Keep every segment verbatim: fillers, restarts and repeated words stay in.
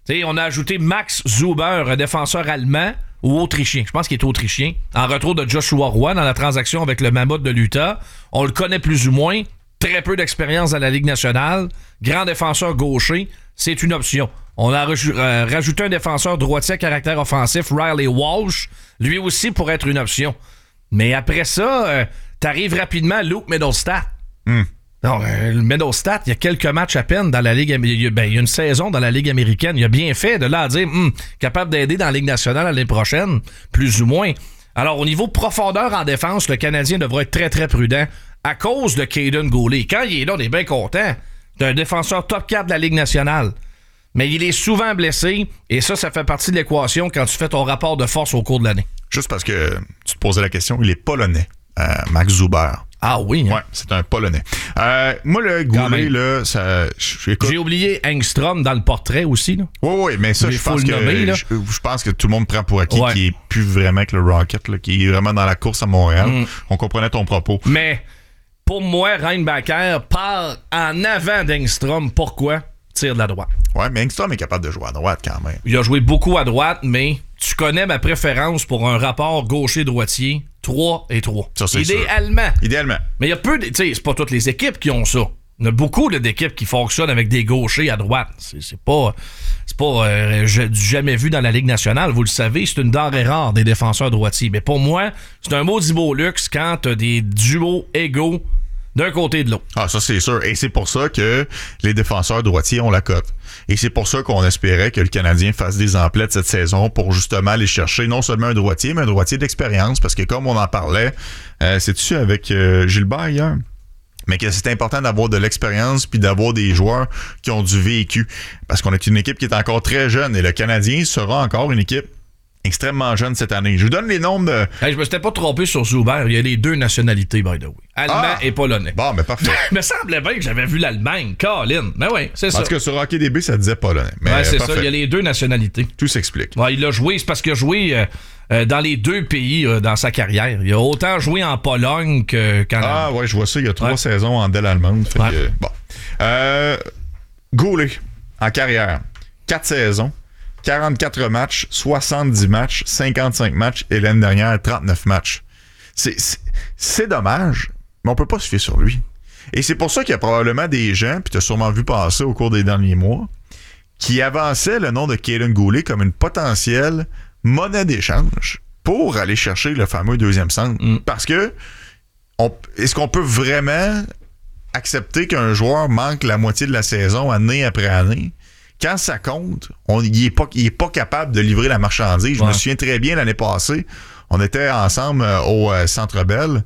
T'sais, on a ajouté Max Zuber, un défenseur allemand ou autrichien. Je pense qu'il est autrichien. En retour de Joshua Roy dans la transaction avec le Mammoth de l'Utah. On le connaît plus ou moins. Très peu d'expérience dans la Ligue nationale. Grand défenseur gaucher. C'est une option. On a raj- euh, rajouté un défenseur droitier à caractère offensif, Riley Walsh. Lui aussi pourrait être une option. Mais après ça, euh, t'arrives rapidement à Luke Middlestat. Mm. Non, euh, le Middlestat, il y a quelques matchs à peine dans la Ligue américaine. Ben, il y a une saison dans la Ligue américaine. Il a bien fait de là à dire hum, capable d'aider dans la Ligue nationale l'année prochaine, plus ou moins. Alors, au niveau profondeur en défense, le Canadien devra être très, très prudent à cause de Caden Goulet. Quand il est là, on est bien content. C'est un défenseur top quatre de la Ligue nationale. Mais il est souvent blessé, et ça, ça fait partie de l'équation quand tu fais ton rapport de force au cours de l'année. Juste parce que tu te posais la question, il est polonais, euh, Max Zuber. Ah oui? Hein? Ouais, c'est un polonais. Euh, moi, le Goulet, là, ça. J'ai oublié Engstrom dans le portrait aussi, là. Oui, oui, mais ça, Mais je faut pense le que nommer, là. je, je pense que tout le monde prend pour acquis Ouais. qu'il est plus vraiment avec le Rocket, là, qu'il est vraiment dans la course à Montréal. Mm. On comprenait ton propos. Mais pour moi, Reinbacher part en avant d'Engstrom. Pourquoi? Tire de la droite. Ouais, mais Engstrom est capable de jouer à droite quand même. Il a joué beaucoup à droite, mais tu connais ma préférence pour un rapport gaucher-droitier. trois et trois. Ça, c'est Idéalement. sûr. Idéalement. Mais il y a peu de. Tu sais, c'est pas toutes les équipes qui ont ça. Il y a beaucoup là, d'équipes qui fonctionnent avec des gauchers à droite. C'est, c'est pas. C'est pas euh, du jamais vu dans la Ligue nationale. Vous le savez, c'est une denrée rare des défenseurs droitiers. Mais pour moi, c'est un maudit beau luxe quand t'as des duos égaux d'un côté et de l'autre. Ah, ça, c'est sûr. Et c'est pour ça que les défenseurs droitiers ont la cote. Et c'est pour ça qu'on espérait que le Canadien fasse des emplettes cette saison pour justement aller chercher non seulement un droitier, mais un droitier d'expérience. Parce que comme on en parlait, euh, c'est-tu avec euh, Gilbert hier? Mais que c'est important d'avoir de l'expérience puis d'avoir des joueurs qui ont du vécu. Parce qu'on est une équipe qui est encore très jeune et le Canadien sera encore une équipe extrêmement jeune cette année. Je vous donne les nombres de... Hey, je me suis pas trompé sur Zuber. Il y a les deux nationalités, by the way. Allemand Ah! et polonais. Bon, mais parfait. Il me semblait bien que j'avais vu l'Allemagne. Colin. Ben oui, c'est ça. En tout cas, sur Hockey D B, ça disait polonais. Mais ouais, c'est parfait. ça. Il y a les deux nationalités. Tout s'explique. Ouais, il a joué, c'est parce qu'il a joué euh, euh, dans les deux pays euh, dans sa carrière. Il a autant joué en Pologne que, qu'en Ah, Allemagne. ouais, je vois ça. Il y a trois Ouais. saisons en Dell allemande. Fait Ouais. que, bon. Euh, Goulet, en carrière, quatre saisons, quarante-quatre matchs, soixante-dix matchs, cinquante-cinq matchs et l'année dernière, trente-neuf matchs. C'est, c'est, c'est dommage, mais on peut pas se fier sur lui. Et c'est pour ça qu'il y a probablement des gens, puis tu as sûrement vu passer au cours des derniers mois, qui avançaient le nom de Caden Goulet comme une potentielle monnaie d'échange pour aller chercher le fameux deuxième centre. Mm. Parce que on, est-ce qu'on peut vraiment accepter qu'un joueur manque la moitié de la saison année après année? Quand ça compte, on, il n'est pas, il est pas capable de livrer la marchandise. Je ouais. me souviens très bien l'année passée, on était ensemble euh, au euh, Centre Bell.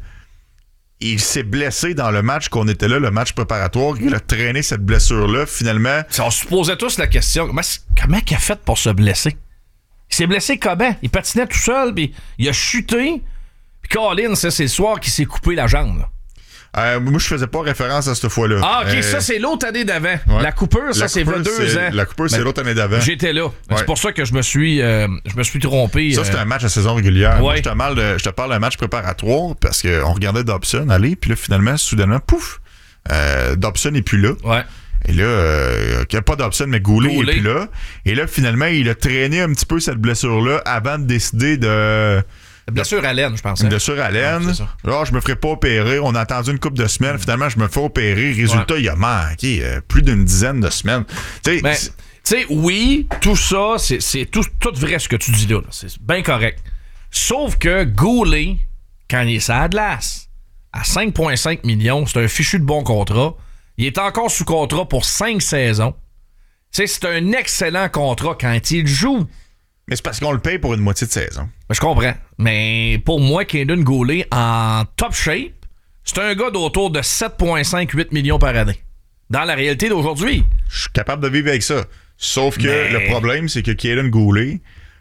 Il s'est blessé dans le match qu'on était là, le match préparatoire. Il a traîné cette blessure-là. Finalement, On se posait tous la question, comment, comment il a fait pour se blesser? Il s'est blessé comment? Il patinait tout seul, puis il a chuté. Puis Colin, ça, c'est le soir qu'il s'est coupé la jambe. Là. euh, moi, je faisais pas référence à cette fois-là. Ah, OK, Euh, ça, c'est l'autre année d'avant. ouais. La coupure, ça, la c'est coupure, vingt deux c'est- ans. La coupure, c'est Ben, l'autre année d'avant. J'étais là. Ouais. C'est pour ça que je me suis, euh, je me suis trompé. Ça, euh, c'est un match à saison régulière. Moi, Ouais. je te parle de, je te parle d'un match préparatoire parce qu'on regardait Dobson aller, puis là, finalement, soudainement, pouf, euh, Dobson n'est plus là. Ouais. Et là, euh, qu'il n'y a pas Dobson, mais Goulet n'est Goulet. plus là. Et là, finalement, il a traîné un petit peu cette blessure-là avant de décider de... Blessure à l'aine, je pense. Une blessure à l'aine. Ouais, c'est ça. Là, je me ferai pas opérer. On a attendu une couple de semaines. Finalement, je me fais opérer. Résultat, il a manqué euh, plus d'une dizaine de semaines. Tu sais, Ben, c'est- tu sais, oui, tout ça, c'est, c'est tout, tout vrai ce que tu dis là. là. C'est bien correct. Sauf que Goulet, quand il est sur la glace, à cinq virgule cinq millions, c'est un fichu de bon contrat. Il est encore sous contrat pour cinq saisons. Tu sais, c'est un excellent contrat quand il joue. mais c'est parce qu'on le paye pour une moitié de saison. Ben, je comprends. Mais pour moi, Caden Goulet, en top shape, c'est un gars d'autour de sept virgule cinq à huit millions par année. Dans la réalité d'aujourd'hui. Je suis capable de vivre avec ça. Sauf que Mais- le problème, c'est que Caden Goulet,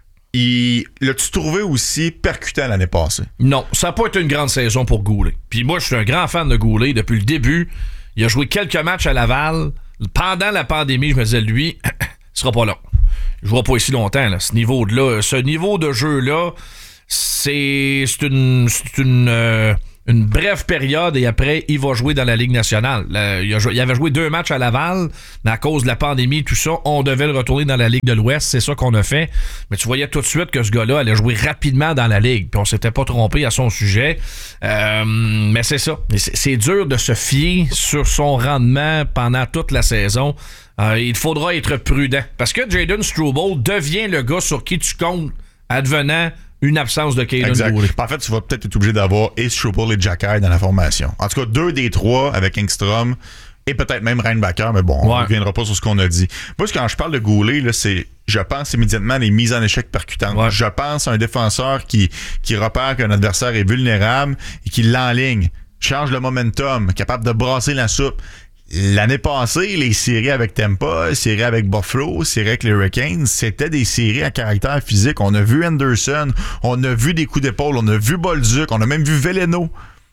il l'as-tu trouvé aussi percutant l'année passée? Non, ça n'a pas été une grande saison pour Goulet. Puis moi, je suis un grand fan de Goulet depuis le début. Il a joué quelques matchs à Laval. Pendant la pandémie, je me disais, lui, il sera pas là. Il jouera pas ici longtemps, là. Ce niveau de là, ce niveau de jeu-là, c'est, c'est une, c'est une, euh, une brève période et après, il va jouer dans la Ligue nationale. Là, il, a joué, il avait joué deux matchs à Laval, mais à cause de la pandémie, tout ça, on devait le retourner dans la Ligue de l'Ouest. C'est ça qu'on a fait. Mais tu voyais tout de suite que ce gars-là allait jouer rapidement dans la Ligue. Puis on s'était pas trompé à son sujet. Euh, mais c'est ça. C'est, c'est dur de se fier sur son rendement pendant toute la saison. Euh, il faudra être prudent. Parce que Jayden Struble devient le gars sur qui tu comptes advenant une absence de Caden Goulet. En fait, tu vas peut-être être obligé d'avoir et Struble et Jacky dans la formation. En tout cas, deux des trois avec Engstrom et peut-être même Reinbacher, mais bon, ouais. On ne reviendra pas sur ce qu'on a dit. Moi, quand je parle de Goulet, là, c'est, je pense immédiatement à les mises en échec percutantes. Ouais. Je pense à un défenseur qui, qui repère qu'un adversaire est vulnérable et qui l'enligne, change le momentum, capable de brasser la soupe. L'année passée, les séries avec Tampa, les séries avec Buffalo, les séries avec les Hurricanes, c'était des séries à caractère physique. On a vu Anderson, on a vu des coups d'épaule, on a vu Bolduc, on a même vu Veleno.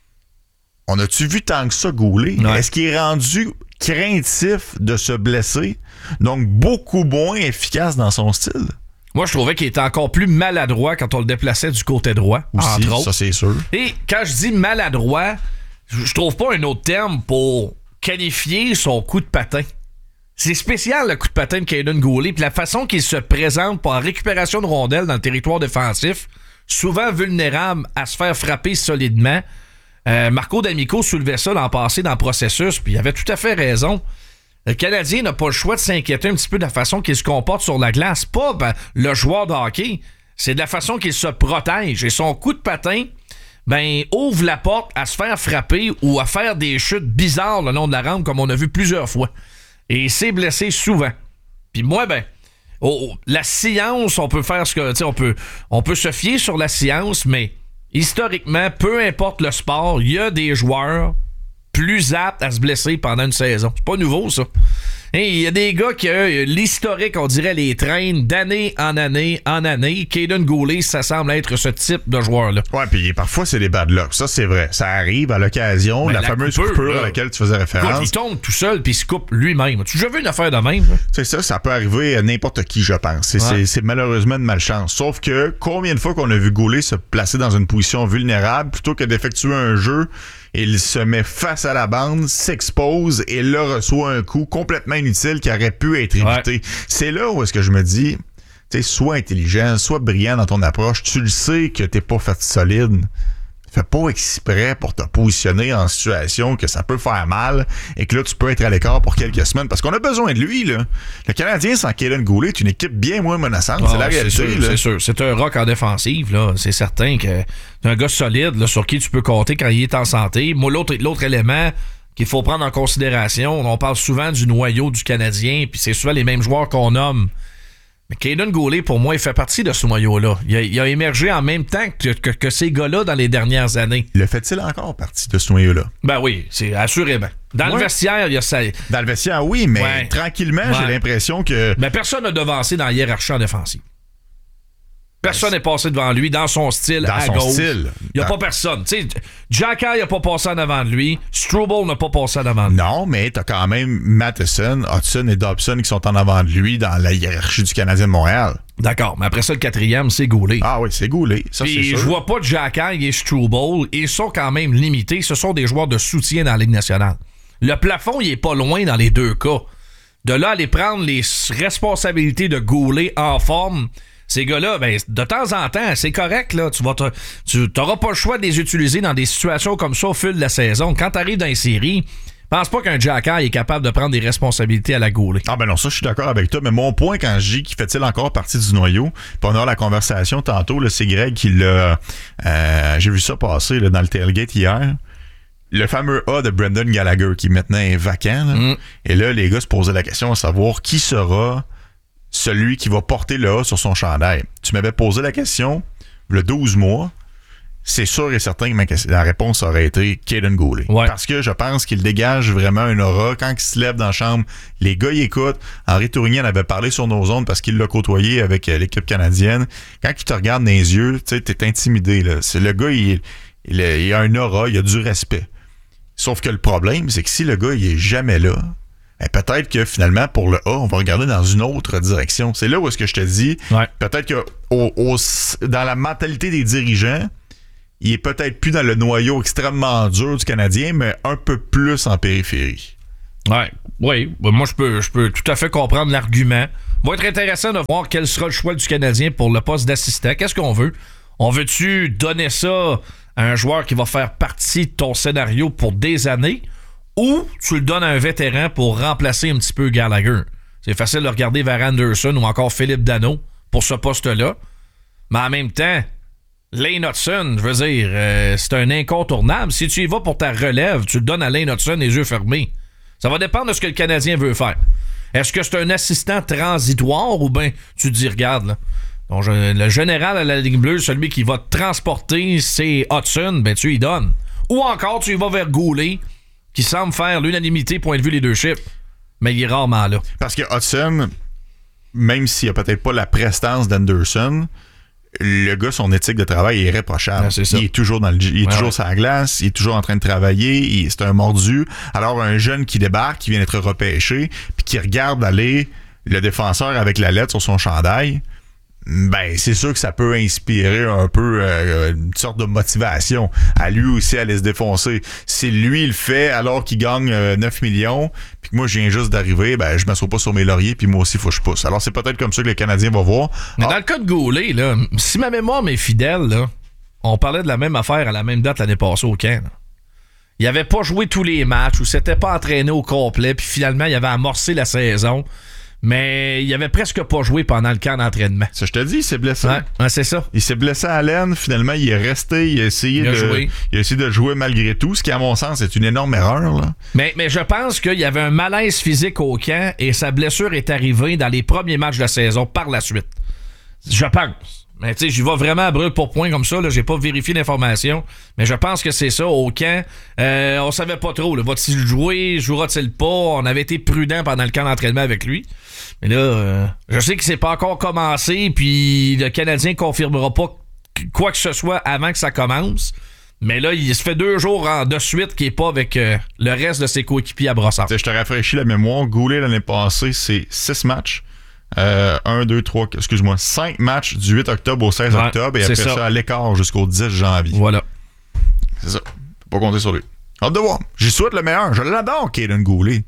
On a-tu vu tant que ça Goulet? Ouais. Est-ce qu'il est rendu craintif de se blesser? Donc, beaucoup moins efficace dans son style? Moi, je trouvais qu'il était encore plus maladroit quand on le déplaçait du côté droit, aussi, entre autres. Ça, c'est sûr. Et quand je dis maladroit, je trouve pas un autre terme pour qualifier son coup de patin. C'est spécial, le coup de patin de Caden Goulet, puis la façon qu'il se présente pour la récupération de rondelles dans le territoire défensif, souvent vulnérable à se faire frapper solidement. Euh, Marco D'Amico soulevait ça l'an passé dans le processus, puis il avait tout à fait raison. Le Canadien n'a pas le choix de s'inquiéter un petit peu de la façon qu'il se comporte sur la glace. Pas ben, le joueur de hockey, c'est de la façon qu'il se protège. Et son coup de patin, ben, ouvre la porte à se faire frapper ou à faire des chutes bizarres le long de la rampe, comme on a vu plusieurs fois. Et il s'est blessé souvent. Puis moi, ben, oh, la science, on peut faire ce que, tu sais, on peut, on peut se fier sur la science, mais historiquement, peu importe le sport, il y a des joueurs plus aptes à se blesser pendant une saison. C'est pas nouveau, ça. Il hey, y a des gars qui, euh, l'historique, on dirait, les traînent d'année en année en année. Caden Goulet, ça semble être ce type de joueur-là. Ouais, puis parfois, c'est des bad luck. Ça, c'est vrai. Ça arrive à l'occasion. Ben, la, la fameuse coupure, coupure là, à laquelle tu faisais référence. Quand il tombe tout seul puis il se coupe lui-même. Tu as déjà vu une affaire de même? Là? C'est ça, ça peut arriver à n'importe qui, je pense. C'est, ouais. c'est, c'est malheureusement de malchance. Sauf que combien de fois qu'on a vu Goulet se placer dans une position vulnérable plutôt que d'effectuer un jeu, il se met face à la bande, s'expose et là reçoit un coup complètement inutile qui aurait pu être évité. Ouais. C'est là où est-ce que je me dis, tu sais, sois intelligent, sois brillant dans ton approche. Tu le sais que t'es pas fait solide. Fais pas exprès pour te positionner en situation que ça peut faire mal et que là, tu peux être à l'écart pour quelques semaines parce qu'on a besoin de lui, là. Le Canadien sans Caden Goulet est une équipe bien moins menaçante. Oh, c'est la réalité, c'est sûr, là. C'est sûr. C'est un rock en défensive, là. C'est certain que c'est un gars solide, là, sur qui tu peux compter quand il est en santé. Moi, l'autre, l'autre élément qu'il faut prendre en considération, on parle souvent du noyau du Canadien, puis c'est souvent les mêmes joueurs qu'on nomme. Mais Caden Goulet, pour moi, il fait partie de ce noyau-là. Il a, il a émergé en même temps que, que, que ces gars-là dans les dernières années. Le fait-il encore partie de ce noyau-là? Ben oui, c'est assurément. Dans ouais. le vestiaire, il y a ça. Dans le vestiaire, oui, mais ouais. tranquillement, ouais. j'ai l'impression que... Ben personne n'a devancé dans la hiérarchie en défensive. Personne n'est passé devant lui dans son style dans à son gauche. Style. Il n'y a dans... pas personne. Tu sais, Jacky n'a pas passé en avant de lui. Struble n'a pas passé en avant de lui. Non, mais t'as quand même Matheson, Hudson et Dobson qui sont en avant de lui dans la hiérarchie du Canadien de Montréal. D'accord, mais après ça, le quatrième, c'est Goulet. Ah oui, c'est Goulet. Ça, puis c'est sûr. Je vois pas Jacky et Struble. Ils sont quand même limités. Ce sont des joueurs de soutien dans la Ligue nationale. Le plafond, il est pas loin dans les deux cas. De là, aller prendre les responsabilités de Goulet en forme... Ces gars-là, ben, de temps en temps, c'est correct, là. Tu vas te, tu n'auras pas le choix de les utiliser dans des situations comme ça au fil de la saison. Quand tu arrives dans une série, pense pas qu'un Jacky est capable de prendre des responsabilités à la Goulet. Ah ben non, ça, je suis d'accord avec toi. Mais mon point, quand je dis qu'il fait-il encore partie du noyau, puis on aura la conversation tantôt, là, c'est Greg qui l'a... Euh, j'ai vu ça passer là, dans le tailgate hier. Le fameux A de Brendan Gallagher, qui maintenant est vacant. Là. Mm. Et là, les gars se posaient la question à savoir qui sera... celui qui va porter le A sur son chandail. Tu m'avais posé la question le douze mois. C'est sûr et certain que ma, la réponse aurait été Caden Goulet. Ouais. Parce que je pense qu'il dégage vraiment un aura. Quand il se lève dans la chambre, les gars y écoutent. Henri Tourigny en avait parlé sur nos ondes parce qu'il l'a côtoyé avec l'équipe canadienne. Quand il te regarde dans les yeux, tu sais, t'es intimidé. Là. C'est le gars, il, il, il a un aura, il a du respect. Sauf que le problème, c'est que si le gars, il est jamais là, ben peut-être que finalement, pour le A, on va regarder dans une autre direction. C'est là où est-ce que je te dis, ouais. peut-être que au, au, dans la mentalité des dirigeants, il est peut-être plus dans le noyau extrêmement dur du Canadien, mais un peu plus en périphérie. Ouais, oui. Moi, je peux, je peux tout à fait comprendre l'argument. Va être intéressant de voir quel sera le choix du Canadien pour le poste d'assistant. Qu'est-ce qu'on veut? On veut-tu donner ça à un joueur qui va faire partie de ton scénario pour des années, ou tu le donnes à un vétéran pour remplacer un petit peu Gallagher? C'est facile de regarder vers Anderson ou encore Philippe Danault pour ce poste-là. Mais en même temps, Lane Hudson, je veux dire, euh, c'est un incontournable. Si tu y vas pour ta relève, tu le donnes à Lane Hudson les yeux fermés. Ça va dépendre de ce que le Canadien veut faire. Est-ce que c'est un assistant transitoire ou bien tu te dis, regarde, là, donc, je, le général à la ligne bleue, celui qui va te transporter, c'est Hudson, ben tu y donnes. Ou encore, tu y vas vers Goulet, qui semble faire l'unanimité point de vue leadership, mais il est rarement là. Parce que Hudson, même s'il a peut-être pas la prestance d'Anderson, le gars, son éthique de travail est irréprochable. Ah, c'est ça. Il est toujours dans le, il est ouais, toujours ouais. sur la glace, il est toujours en train de travailler, il, c'est un mordu. Alors, un jeune qui débarque, qui vient d'être repêché, puis qui regarde aller le défenseur avec la lettre sur son chandail, ben, c'est sûr que ça peut inspirer un peu euh, une sorte de motivation à lui aussi à aller se défoncer. Si lui, il le fait alors qu'il gagne euh, neuf millions, puis que moi, je viens juste d'arriver, ben, je m'assois pas sur mes lauriers, puis moi aussi, il faut que je pousse. Alors, c'est peut-être comme ça que le Canadien va voir. Mais ah, dans le cas de Goulet, là, si ma mémoire m'est fidèle, là, on parlait de la même affaire à la même date l'année passée au camp. Là. Il avait pas joué tous les matchs ou s'était pas entraîné au complet, puis finalement, il avait amorcé la saison. Mais il avait presque pas joué pendant le camp d'entraînement. Ça, je te dis, il s'est blessé. Ouais, ouais, c'est ça. Il s'est blessé à l'aine. Finalement, il est resté. Il a essayé, il a de, joué. il a essayé de jouer malgré tout, ce qui, à mon sens, est une énorme erreur. Là. Mais, mais je pense qu'il y avait un malaise physique au camp et sa blessure est arrivée dans les premiers matchs de la saison par la suite. Je pense. Mais tu sais, j'y vais vraiment à brûle pour point comme ça. Là, j'ai pas vérifié l'information. Mais je pense que c'est ça. Au camp, euh, on savait pas trop. Là, va-t-il jouer? Jouera-t-il pas? On avait été prudent pendant le camp d'entraînement avec lui. Mais là, euh, je sais que c'est pas encore commencé. Puis le Canadien confirmera pas quoi que ce soit avant que ça commence. Mais là, il se fait deux jours en de suite qu'il n'est pas avec euh, le reste de ses coéquipiers à Brossard. T'sais, je te rafraîchis la mémoire. Goulet, l'année passée, c'est six matchs. Euh, un, deux, trois, excuse-moi, cinq matchs du huit octobre au seize octobre et après ça. ça à l'écart jusqu'au dix janvier. Voilà. C'est ça. Faut pas compter sur lui. Hâte de voir. J'y souhaite le meilleur. Je l'adore, Caden Goulet.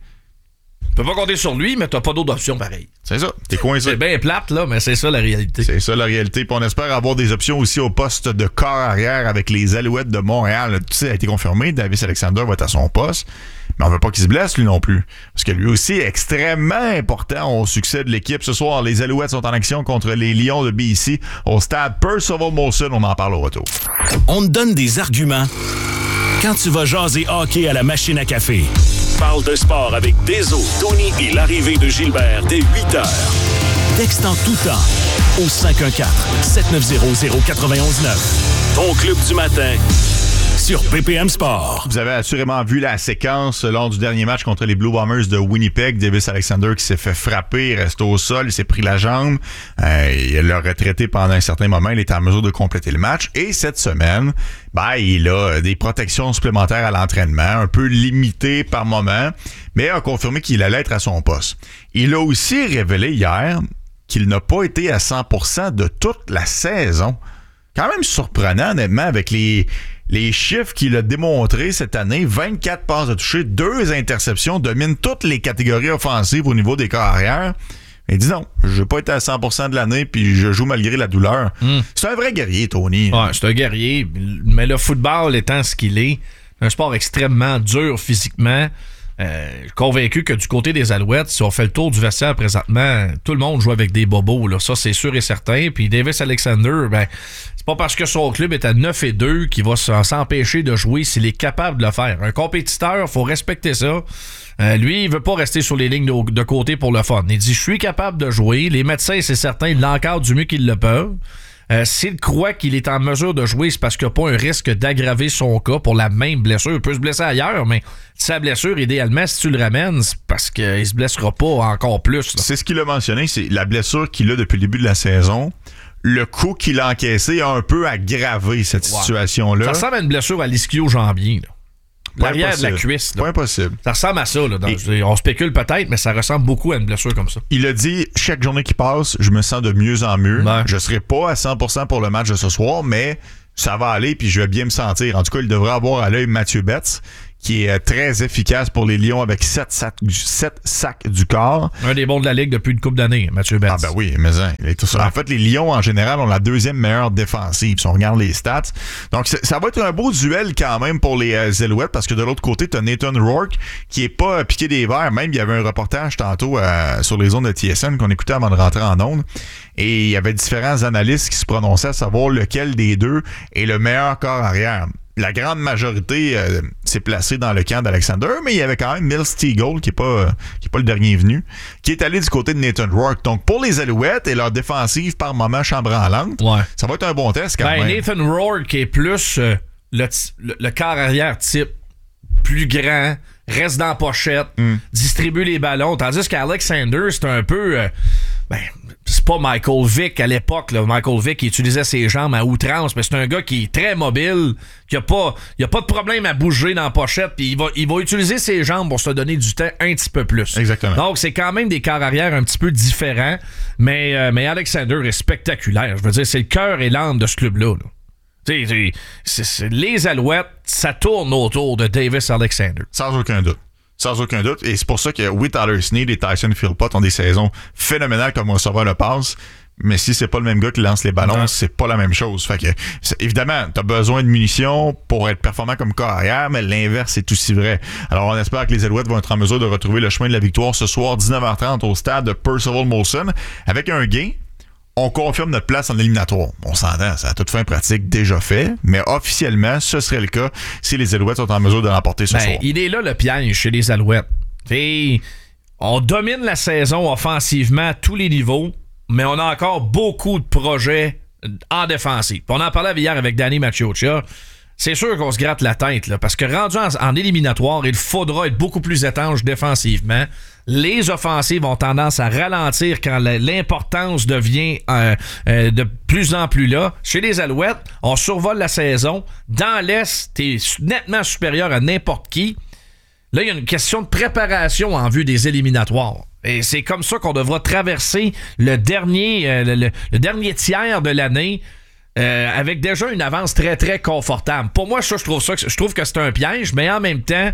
Tu peux pas compter sur lui, mais t'as pas d'autre option pareil. C'est ça. T'es coincé. C'est bien plate, là, mais c'est ça la réalité. C'est ça la réalité. Puis on espère avoir des options aussi au poste de corps arrière avec les Alouettes de Montréal. Tu sais, a été confirmé. Davis Alexander va être à son poste. Mais on veut pas qu'il se blesse, lui non plus. Parce que lui aussi est extrêmement important au succès de l'équipe. Ce soir, les Alouettes sont en action contre les Lions de B C au stade Percival Molson. On en parle au retour. On te donne des arguments quand tu vas jaser hockey à la machine à café. Parle de sport avec Deso, Tony et l'arrivée de Gilbert dès huit heures. Texte en tout temps au cinq un quatre, sept neuf zéro, zéro neuf un neuf. Ton club du matin sur B P M Sport. Vous avez assurément vu la séquence lors du dernier match contre les Blue Bombers de Winnipeg. Davis Alexander qui s'est fait frapper, il reste au sol, il s'est pris la jambe. Euh, il l'a retraité pendant un certain moment. Il est en mesure de compléter le match. Et cette semaine, ben, il a des protections supplémentaires à l'entraînement, un peu limitées par moment, mais a confirmé qu'il allait être à son poste. Il a aussi révélé hier qu'il n'a pas été à cent pour cent de toute la saison. Quand même surprenant, honnêtement, avec les... Les chiffres qu'il a démontrés cette année, vingt-quatre passes de toucher, deux interceptions, dominent toutes les catégories offensives au niveau des corps arrière. Mais dis non, je n'ai pas été à cent pour cent de l'année, puis je joue malgré la douleur. Mm. C'est un vrai guerrier, Tony. Ouais, c'est un guerrier, mais le football étant ce qu'il est, un sport extrêmement dur physiquement. Euh, convaincu que du côté des Alouettes, si on fait le tour du vestiaire présentement, tout le monde joue avec des bobos, là. Ça c'est sûr et certain. Puis Davis Alexander, ben c'est pas parce que son club est à neuf et deux qu'il va s'empêcher de jouer s'il est capable de le faire. Un compétiteur, faut respecter ça. Euh, lui, il veut pas rester sur les lignes de, de côté pour le fun. Il dit, je suis capable de jouer. Les médecins, c'est certain, ils l'encadrent du mieux qu'ils le peuvent. Euh, s'il croit qu'il est en mesure de jouer, c'est parce qu'il n'y a pas un risque d'aggraver son cas pour la même blessure. Il peut se blesser ailleurs, mais sa blessure, idéalement, si tu le ramènes, c'est parce qu'il ne se blessera pas encore plus. Là. C'est ce qu'il a mentionné, c'est la blessure qu'il a depuis le début de la saison. Le coup qu'il a encaissé a un peu aggravé cette wow. situation-là. Ça ressemble à une blessure à l'ischio-jambier, là. L'arrière de la cuisse. Là. Pas impossible. Ça ressemble à ça. Là, dans, Et, on spécule peut-être, mais ça ressemble beaucoup à une blessure comme ça. Il a dit, chaque journée qui passe, je me sens de mieux en mieux. Ouais. Je serai pas à cent pour cent pour le match de ce soir, mais ça va aller, puis je vais bien me sentir. En tout cas, il devrait avoir à l'œil Mathieu Betts, qui est très efficace pour les Lions avec sept sacs, sept sacs du corps. Un des bons de la Ligue depuis une couple d'années, Mathieu Betts. Ah ben oui, mais hein, il est tout ça. En fait, les Lions, en général, ont la deuxième meilleure défensive, si on regarde les stats. Donc, ça va être un beau duel quand même pour les euh, Alouettes, parce que de l'autre côté, t'as Nathan Rourke, qui est pas euh, piqué des verres. Même, il y avait un reportage tantôt euh, sur les ondes de T S N qu'on écoutait avant de rentrer en ondes. Et il y avait différents analystes qui se prononçaient à savoir lequel des deux est le meilleur corps arrière. La grande majorité euh, s'est placée dans le camp d'Alexander, mais il y avait quand même Mills Teagle, qui n'est pas, euh, qui est pas le dernier venu, qui est allé du côté de Nathan Rourke. Donc, pour les Alouettes et leur défensive par moment chambranlante, ouais. ça va être un bon test quand ben, même. Nathan Rourke est plus euh, le, le, le corps arrière type plus grand, reste dans la pochette, mm. distribue les ballons, tandis qu'Alexander, c'est un peu... Euh, ben, c'est pas Michael Vick à l'époque. Là. Michael Vick qui utilisait ses jambes à outrance, mais c'est un gars qui est très mobile, qui a pas, il a pas de problème à bouger dans la pochette, puis il va, il va utiliser ses jambes pour se donner du temps un petit peu plus. Exactement. Donc, c'est quand même des quarts arrière un petit peu différents, mais, euh, mais Alexander est spectaculaire. Je veux dire, c'est le cœur et l'âme de ce club-là. Là. C'est, c'est, c'est, c'est, les Alouettes, ça tourne autour de Davis Alexander. Sans aucun doute. Sans aucun doute. Et c'est pour ça que oui, Tyler Snead et Tyson Philpott ont des saisons phénoménales comme receveur de passe. Mais si c'est pas le même gars qui lance les ballons, non. c'est pas la même chose. Fait que, évidemment, t'as besoin de munitions pour être performant comme carrière, mais l'inverse est aussi vrai. Alors, on espère que les Alouettes vont être en mesure de retrouver le chemin de la victoire ce soir, dix-neuf heures trente, au stade de Percival Molson, avec un gain. On confirme notre place en éliminatoire. On s'entend, ça a toute fin pratique déjà fait, mais officiellement, ce serait le cas si les Alouettes sont en mesure de l'emporter ce ben, soir. Il est là le piège chez les Alouettes. T'sais, on domine la saison offensivement à tous les niveaux, mais on a encore beaucoup de projets en défensive. On en parlait hier avec Danny Maciocia. C'est sûr qu'on se gratte la tête, là, parce que rendu en, en éliminatoire, il faudra être beaucoup plus étanche défensivement. Les offensives ont tendance à ralentir quand la, l'importance devient euh, euh, de plus en plus là. Chez les Alouettes, on survole la saison. Dans l'Est, t'es nettement supérieur à n'importe qui. Là, il y a une question de préparation en vue des éliminatoires. Et c'est comme ça qu'on devra traverser le dernier, euh, le, le, le dernier tiers de l'année. Euh, avec déjà une avance très très confortable. Pour moi, ça, je trouve ça, je trouve que c'est un piège, mais en même temps,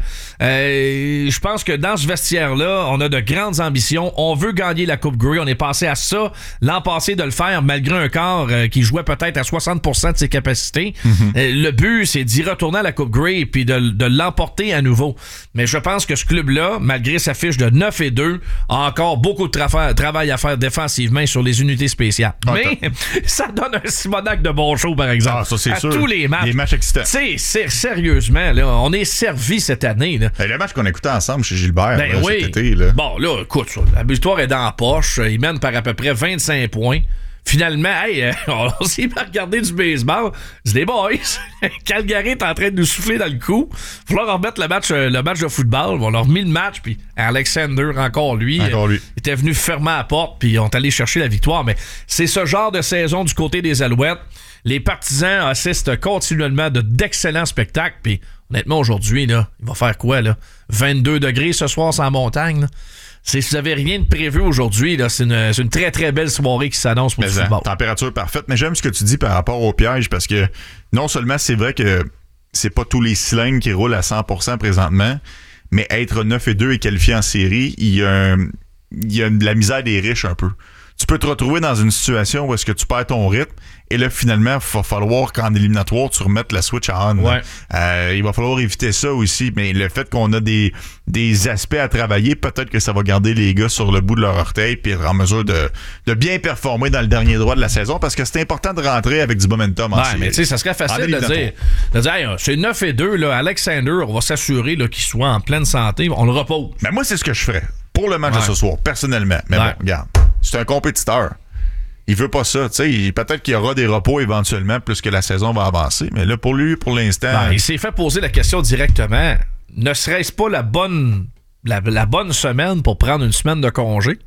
euh, je pense que dans ce vestiaire-là, on a de grandes ambitions. On veut gagner la Coupe Grey. On est passé à ça l'an passé de le faire malgré un corps euh, qui jouait peut-être à soixante pour cent de ses capacités. Mm-hmm. Euh, le but, c'est d'y retourner à la Coupe Grey et puis de, de l'emporter à nouveau. Mais je pense que ce club-là, malgré sa fiche de neuf et deux, a encore beaucoup de tra- travail à faire défensivement sur les unités spéciales. Ah, mais ça donne un Simonac de bon show, par exemple. Ah, ça, c'est à sûr. tous les matchs. Les matchs excitants. Tu sais, sérieusement, là, on est servi cette année. Là. Hey, le match qu'on écoutait ensemble chez Gilbert ben là, oui. cet été. Là. Bon, là, écoute, ça, la victoire est dans la poche. Il mène par à peu près vingt-cinq points. Finalement, hey, euh, on s'est mis à regarder du baseball. C'est des boys. Calgary est en train de nous souffler dans le cou. Il va leur remettre le match, le match de football. On leur a remis le match, puis Alexander, encore lui, encore lui. Euh, était venu fermer la porte, puis ils ont allé chercher la victoire. Mais c'est ce genre de saison du côté des Alouettes. Les partisans assistent continuellement de d'excellents spectacles. Puis honnêtement, aujourd'hui, là, il va faire quoi, là? vingt-deux degrés ce soir sans montagne, là. Si vous n'avez rien de prévu aujourd'hui, là, c'est, une, c'est une très très belle soirée qui s'annonce pour mais le football. Température parfaite, mais j'aime ce que tu dis par rapport au piège parce que non seulement c'est vrai que c'est pas tous les cylindres qui roulent à cent pour cent présentement, mais être neuf et deux et qualifié en série, il y a, un, il y a de la misère des riches un peu. Tu peux te retrouver dans une situation où est-ce que tu perds ton rythme et là, finalement, il va falloir qu'en éliminatoire, tu remettes la switch à on. Ouais. Euh, il va falloir éviter ça aussi, mais le fait qu'on a des, des aspects à travailler, peut-être que ça va garder les gars sur le bout de leur orteil puis être en mesure de, de bien performer dans le dernier droit de la saison parce que c'est important de rentrer avec du momentum en ouais, série. mais tu sais, ça serait facile de dire, de dire hey, c'est neuf et deux, là, Alexander, on va s'assurer là, qu'il soit en pleine santé, on le repose. Mais moi, c'est ce que je ferais pour le match ouais. de ce soir, personnellement. Mais ouais. bon, regarde, c'est un compétiteur. Il veut pas ça, tu sais. Peut-être qu'il y aura des repos éventuellement, plus que la saison va avancer. Mais là, pour lui, pour l'instant. Ben, il s'est fait poser la question directement. Ne serait-ce pas la bonne, la, la bonne semaine pour prendre une semaine de congé?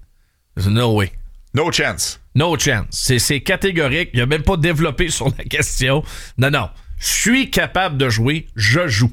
No way. No chance. No chance. C'est, c'est catégorique. Il n'a même pas développé sur la question. Non, non. Je suis capable de jouer. Je joue.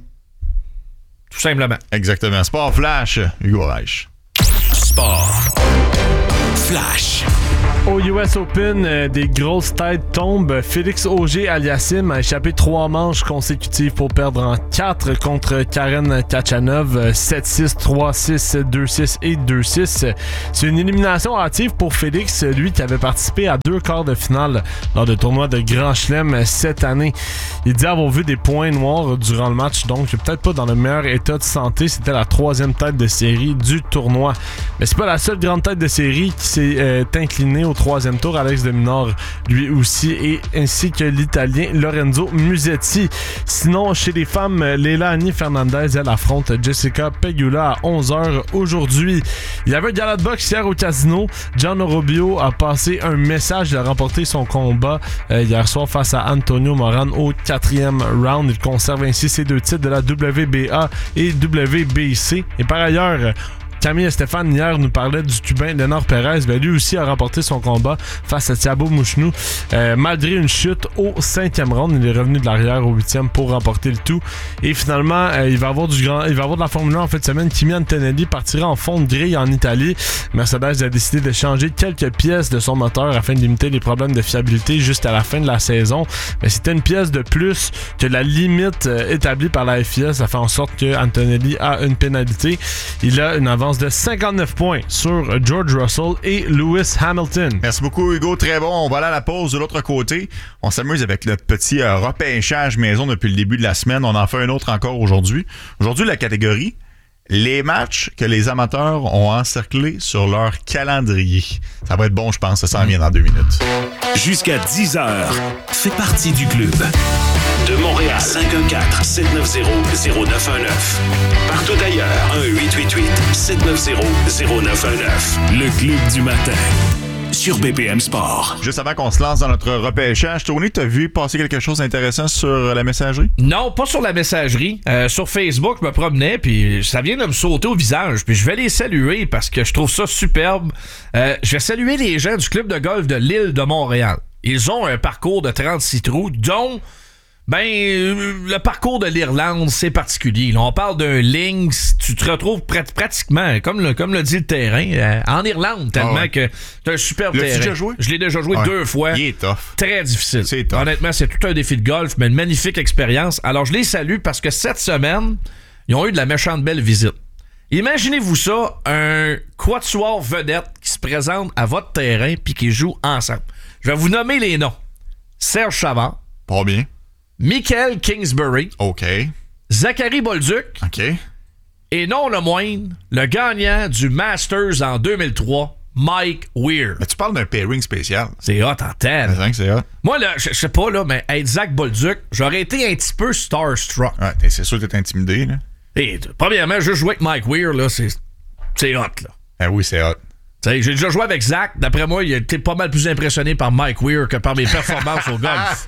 Tout simplement. Exactement. Sport Flash, Hugo Reich. Sport. flash. Au U S Open, euh, des grosses têtes tombent. Félix Auger-Aliassime a échappé trois manches consécutives pour perdre en quatre contre Karen Khachanov. sept six, trois six, deux six et deux six. C'est une élimination hâtive pour Félix, lui qui avait participé à deux quarts de finale lors de tournois de Grand Chelem cette année. Il dit avoir vu des points noirs durant le match, donc peut-être pas dans le meilleur état de santé. C'était la troisième tête de série du tournoi. Mais c'est pas la seule grande tête de série qui s'est euh, inclinée au troisième tour. Alex de Minaur, lui aussi, et ainsi que l'Italien Lorenzo Musetti. Sinon, chez les femmes, Leilani Fernandez, elle affronte Jessica Pegula à onze heures aujourd'hui. Il y avait un gala de boxe hier au casino. John Orobio a passé un message. Il a remporté son combat euh, hier soir face à Antonio Moran au quatrième round. Il conserve ainsi ses deux titres de la W B A et W B C. Et par ailleurs, Camille Stéphane hier nous parlait du Cubain Léonard Pérez. Ben, lui aussi a remporté son combat face à Thiago Mouchnou. Euh, malgré une chute au cinquième round, il est revenu de l'arrière au huitième pour remporter le tout. Et finalement, euh, il va avoir du grand, il va avoir de la Formule un en fin de semaine. Kimi Antonelli partira en fond de grille en Italie. Mercedes a décidé de changer quelques pièces de son moteur afin de limiter les problèmes de fiabilité juste à la fin de la saison. Mais c'était une pièce de plus que la limite euh, établie par la F I A. Ça fait en sorte que Antonelli a une pénalité. Il a une avance de cinquante-neuf points sur George Russell et Lewis Hamilton. Merci beaucoup, Hugo. Très bon. On va aller à la pause de l'autre côté. On s'amuse avec notre petit euh, repêchage maison depuis le début de la semaine. On en fait un autre encore aujourd'hui. Aujourd'hui, la catégorie les matchs que les amateurs ont encerclés sur leur calendrier. Ça va être bon, je pense. Ça s'en vient dans deux minutes. Jusqu'à dix heures, fais partie du club. De Montréal, cinq un quatre, sept neuf zéro, zéro neuf un neuf. Partout ailleurs, un huit huit huit, sept neuf zéro, zéro neuf un neuf. Le club du matin. Sur B P M Sport. Juste avant qu'on se lance dans notre repêchage, Tony, t'as vu passer quelque chose d'intéressant sur la messagerie? Non, pas sur la messagerie. Euh, sur Facebook, je me promenais, puis ça vient de me sauter au visage. Puis je vais les saluer parce que je trouve ça superbe. Euh, je vais saluer les gens du club de golf de l'île de Montréal. Ils ont un parcours de trente-six trous, dont... Ben, euh, le parcours de l'Irlande, c'est particulier. Là, on parle d'un links, tu te retrouves prat- pratiquement, comme le, comme le dit le terrain, euh, en Irlande, tellement ah ouais. que c'est un superbe L'as-tu terrain. déjà joué? Je l'ai déjà joué ouais. deux fois. Il est tough. Très difficile. C'est tough. Honnêtement, c'est tout un défi de golf, mais une magnifique expérience. Alors, je les salue parce que cette semaine, ils ont eu de la méchante belle visite. Imaginez-vous ça, un quatuor vedette qui se présente à votre terrain puis qui joue ensemble. Je vais vous nommer les noms. Serge Chavard. Pas bien. Michael Kingsbury. OK. Zachary Bolduc. OK. Et non le moindre, le gagnant du Masters en deux mille trois, Mike Weir. Mais tu parles d'un pairing spécial. C'est hot en tête. C'est c'est hot. Moi, là, je sais pas, là, mais être Zach Bolduc, j'aurais été un petit peu starstruck. Ouais, c'est sûr que t'es intimidé, là. Et premièrement, juste jouer avec Mike Weir, là, c'est, c'est hot, là. Ah oui, c'est hot. T'sais, j'ai déjà joué avec Zach. D'après moi, il a été pas mal plus impressionné par Mike Weir que par mes performances au golf.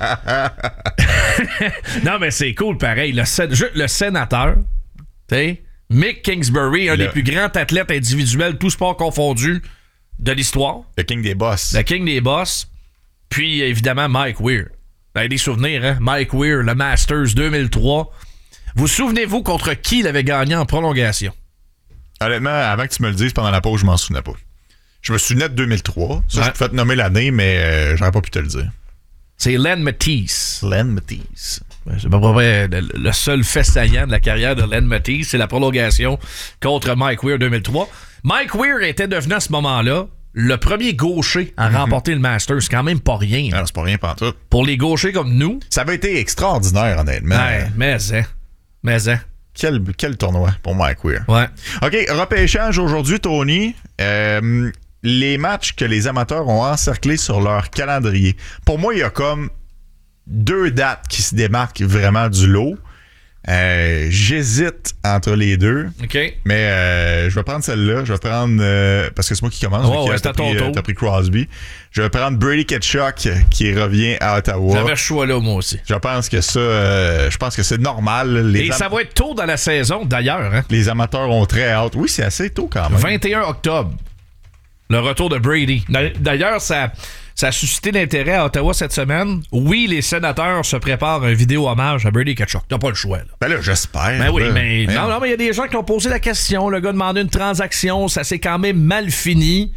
Non, mais c'est cool, pareil. Le, sén- le sénateur, t'sais, Mick Kingsbury, un le... des plus grands athlètes individuels, tout sport confondu, de l'histoire. Le king des boss. Le king des boss. Puis, évidemment, Mike Weir. Ben, des souvenirs, hein? Mike Weir, le Masters deux mille trois. Vous souvenez-vous contre qui il avait gagné en prolongation? Honnêtement, avant que tu me le dises pendant la pause, je m'en souvenais pas. Je me souvenais de deux mille trois. Ça, ouais. je pouvais te nommer l'année, mais euh, j'aurais pas pu te le dire. C'est Len Matisse. Len Matisse. C'est pas vrai le, le seul fait saillant de la carrière de Len Matisse, c'est la prolongation contre Mike Weir deux mille trois. Mike Weir était devenu à ce moment-là le premier gaucher à mm-hmm. remporter le Masters. C'est quand même pas rien. Non, c'est pas rien pantoute. Pour les gauchers comme nous. Ça avait été extraordinaire, honnêtement. Ouais, mais hein. Mais hein. Quel, quel tournoi pour Mike Weir. Ouais. OK, repêchage aujourd'hui, Tony. Euh, les matchs que les amateurs ont encerclés sur leur calendrier. Pour moi, il y a comme deux dates qui se démarquent vraiment du lot. Euh, j'hésite entre les deux. OK. Mais euh, je vais prendre celle-là. Je vais prendre... Euh, parce que c'est moi qui commence. Oh, ouais, t'as, pris, euh, t'as pris Crosby. Je vais prendre Brady Ketchuk qui revient à Ottawa. J'avais le choix là, moi aussi. Je pense que ça... Euh, je pense que c'est normal. Les Et am- ça va être tôt dans la saison, d'ailleurs. Hein? Les amateurs ont très hâte. Oui, c'est assez tôt quand même. vingt et un octobre. Le retour de Brady. D'ailleurs, ça... Ça a suscité l'intérêt à Ottawa cette semaine. Oui, les sénateurs se préparent un vidéo hommage à Brady Ketchuk. T'as pas le choix, là. Ben là, j'espère. Ben oui, là. mais... Ben non, non, mais il y a des gens qui ont posé la question. Le gars demandait une transaction. Ça s'est quand même mal fini.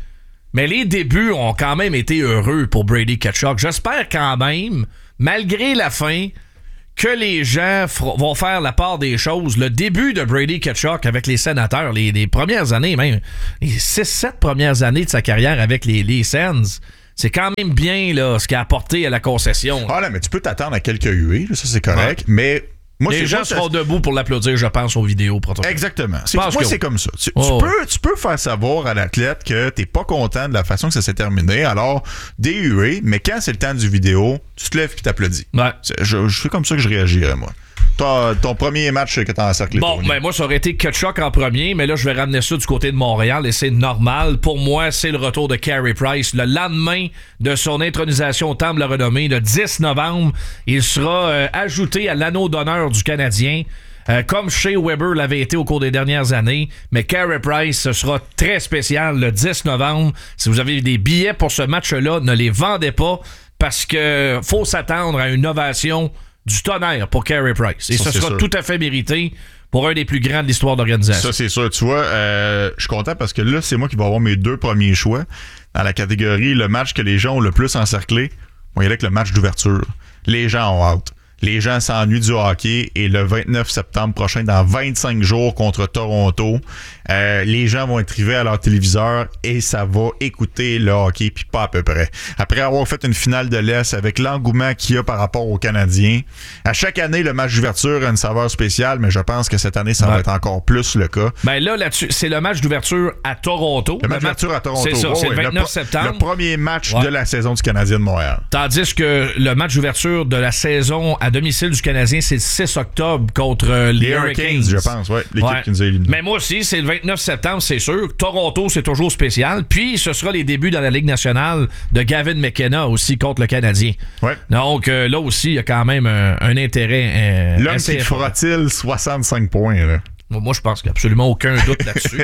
Mais les débuts ont quand même été heureux pour Brady Tkachuk. J'espère quand même, malgré la fin, que les gens f- vont faire la part des choses. Le début de Brady Tkachuk avec les Sénateurs, les, les premières années même, les six sept premières années de sa carrière avec les, les Sens, c'est quand même bien là, ce qu'il a apporté à la concession. Ah là, mais tu peux t'attendre à quelques huées, là, ça c'est correct, ouais. mais... Moi, les c'est gens moi, seront ça... debout pour l'applaudir, je pense, aux vidéos. Protocole. Exactement. C'est, moi, que... c'est comme ça. Tu, oh, tu, peux, tu peux faire savoir à l'athlète que t'es pas content de la façon que ça s'est terminé. Alors, des huées, mais quand c'est le temps du vidéo, tu te lèves et t'applaudis. Ouais. Je, je fais comme ça que je réagirais, moi. Ton, ton premier match que t'as encerclé. Bon, Tony. ben moi, ça aurait été Tkachuk en premier, mais là, je vais ramener ça du côté de Montréal et c'est normal. Pour moi, c'est le retour de Carey Price. Le lendemain de son intronisation au Temple de la Renommée, le dix novembre, il sera euh, ajouté à l'anneau d'honneur du Canadien. Euh, comme Shea Weber l'avait été au cours des dernières années. Mais Carey Price, ce sera très spécial le dix novembre. Si vous avez des billets pour ce match-là, ne les vendez pas parce que faut s'attendre à une ovation du tonnerre pour Carey Price. Et ça, ce sera sûr. tout à fait mérité pour un des plus grands de l'histoire d'organisation. Ça, c'est sûr. Tu vois, euh, je suis content parce que là, c'est moi qui vais avoir mes deux premiers choix dans la catégorie le match que les gens ont le plus encerclé. On y aller avec le match d'ouverture. Les gens ont hâte. Les gens s'ennuient du hockey et le vingt-neuf septembre prochain, dans vingt-cinq jours contre Toronto, euh, les gens vont être rivés à leur téléviseur et ça va écouter le hockey, puis pas à peu près. Après avoir fait une finale de l'Est avec l'engouement qu'il y a par rapport aux Canadiens, à chaque année, le match d'ouverture a une saveur spéciale, mais je pense que cette année, ça ouais. va être encore plus le cas. Ben là, là-dessus, c'est le match d'ouverture à Toronto. Le, le match d'ouverture à Toronto. C'est ça, oh, c'est oui, le vingt-neuf le, septembre. Le premier match ouais. de la saison du Canadien de Montréal. Tandis que le match d'ouverture de la saison à domicile du Canadien, c'est le six octobre contre euh, les, les Hurricanes. Hurricanes, je pense, ouais. L'équipe ouais. qui nous a éliminés. Mais moi aussi, c'est le vingt-neuf septembre, c'est sûr. Toronto, c'est toujours spécial. Puis, ce sera les débuts dans la Ligue nationale de Gavin McKenna aussi contre le Canadien. Ouais. Donc, euh, là aussi, il y a quand même un, un intérêt. Euh, L'homme qui fera-t-il soixante-cinq points, là? Moi, je pense qu'il n'y a absolument aucun doute là-dessus.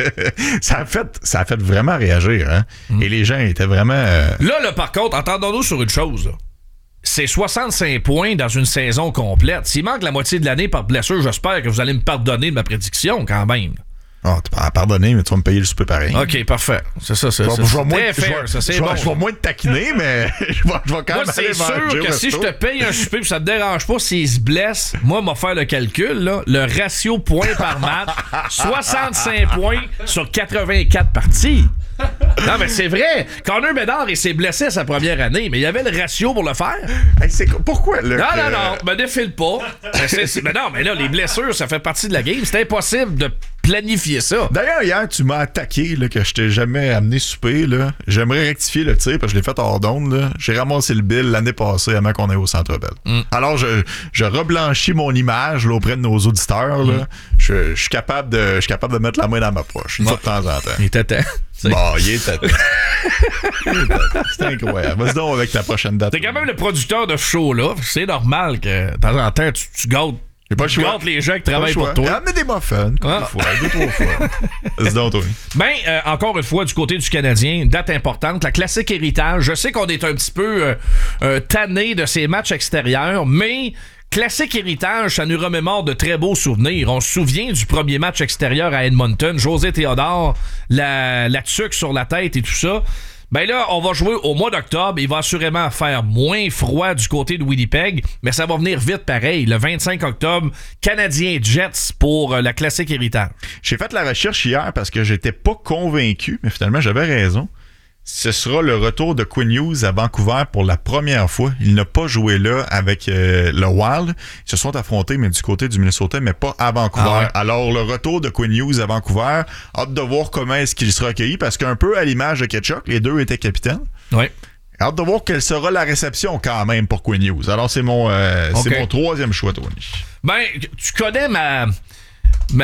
ça, a fait, ça a fait vraiment réagir, hein? Mm. Et les gens étaient vraiment... Euh... Là, là, par contre, entendons-nous sur une chose, là. C'est soixante-cinq points dans une saison complète. S'il manque la moitié de l'année par blessure, j'espère que vous allez me pardonner de ma prédiction quand même. Ah, oh, tu peux pardonner, mais tu vas me payer le souper pareil. OK, parfait. C'est ça, c'est, c'est, c'est très fair, ça, c'est je bon. Je vais moins te taquiner, mais je vais, je vais quand moi, même aller c'est sûr que si je te paye un souper et ça te dérange pas s'il se blesse, moi, m'a faire le calcul, là, le ratio points par match, soixante-cinq points sur quatre-vingt-quatre parties. Non, mais c'est vrai. Connor Bedard, il s'est blessé à sa première année, mais il y avait le ratio pour le faire. Hey, c'est... Pourquoi, là? Non, que... non, non, me défile pas. mais, c'est, c'est... mais non, mais là, les blessures, ça fait partie de la game. C'est impossible de planifier ça. D'ailleurs, hier, tu m'as attaqué là, que je t'ai jamais amené souper. Là. J'aimerais rectifier le tir parce que je l'ai fait hors d'onde. Là. J'ai ramassé le bill l'année passée avant qu'on aille au Centre Bell. Mm. Alors, je, je reblanchis mon image là, auprès de nos auditeurs. Là. Mm. Je, je, suis capable de, je suis capable de mettre la main dans ma poche une ouais. fois de temps en temps. Il était temps. Bon, il était temps. C'est incroyable. Vas-y donc avec ta prochaine date. T'es quand même le producteur de ce show-là. C'est normal que de temps en temps, tu, tu gâtes. J'ai pas le choix. Tu les gens qui travaillent pour toi. Amenez des muffins, ah. une fois, deux, trois fois. Vas-y donc, Tony. Ben, euh, encore une fois, du côté du Canadien, date importante, la classique héritage. Je sais qu'on est un petit peu euh, euh, tanné de ces matchs extérieurs, mais classique héritage, ça nous remémore de très beaux souvenirs. On se souvient du premier match extérieur à Edmonton, José Théodore, la, la tuque sur la tête et tout ça. Ben là, on va jouer au mois d'octobre. Il va assurément faire moins froid du côté de Winnipeg, mais ça va venir vite pareil. Le vingt-cinq octobre, Canadiens Jets pour euh, la classique héritage. J'ai fait la recherche hier parce que j'étais pas convaincu, mais finalement, j'avais raison. Ce sera le retour de Quinn Hughes à Vancouver pour la première fois. Il n'a pas joué là avec euh, le Wild. Ils se sont affrontés, mais du côté du Minnesota, mais pas à Vancouver. Ah ouais. Alors, le retour de Quinn Hughes à Vancouver, hâte de voir comment est-ce qu'il sera accueilli, parce qu'un peu à l'image de Tkachuk, les deux étaient capitaines. Oui. Hâte de voir quelle sera la réception quand même pour Quinn Hughes. Alors, c'est mon, euh, okay. c'est mon troisième choix, Tony. Ben, tu connais ma... ma...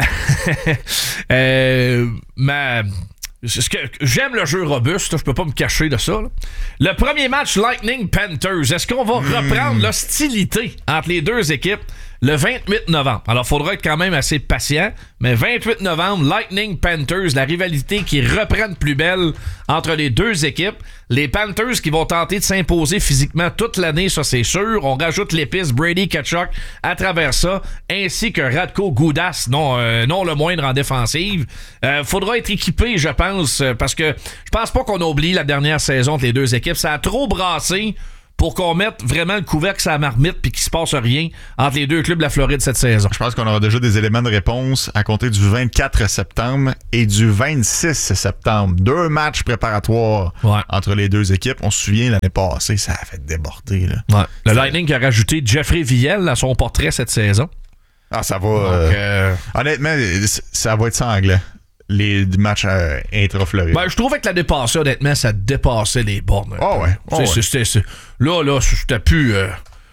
euh, ma... Ce que, j'aime le jeu robuste, je peux pas me cacher de ça. Là. Le premier match Lightning Panthers, est-ce qu'on va reprendre mmh. l'hostilité entre les deux équipes? le vingt-huit novembre. Alors, il faudra être quand même assez patient, mais vingt-huit novembre, Lightning Panthers, la rivalité qui reprend de plus belle entre les deux équipes. Les Panthers qui vont tenter de s'imposer physiquement toute l'année, ça c'est sûr. On rajoute l'épice Brady Tkachuk à travers ça, ainsi que Radko Gudas, non, euh, non le moindre en défensive. Euh, faudra être équipé, je pense, parce que je pense pas qu'on oublie la dernière saison entre les deux équipes. Ça a trop brassé pour qu'on mette vraiment le couvercle sur la marmite puis qu'il se passe rien entre les deux clubs de la Floride cette saison. Je pense qu'on aura déjà des éléments de réponse à compter du vingt-quatre septembre et du vingt-six septembre. Deux matchs préparatoires ouais. entre les deux équipes. On se souvient, l'année passée, ça a fait déborder. Là. Ouais. Le Lightning qui a rajouté Jeffrey Viel à son portrait cette saison. Ah, ça va... Donc, euh, euh... Honnêtement, ça va être sanglant. Les matchs euh, intra-Floride. Ben, je trouvais que l'année passée, honnêtement, ça dépassait les bornes. Oh ouais. Oh c'est, ouais. C'est, c'est, là, là, c'était plus... Euh,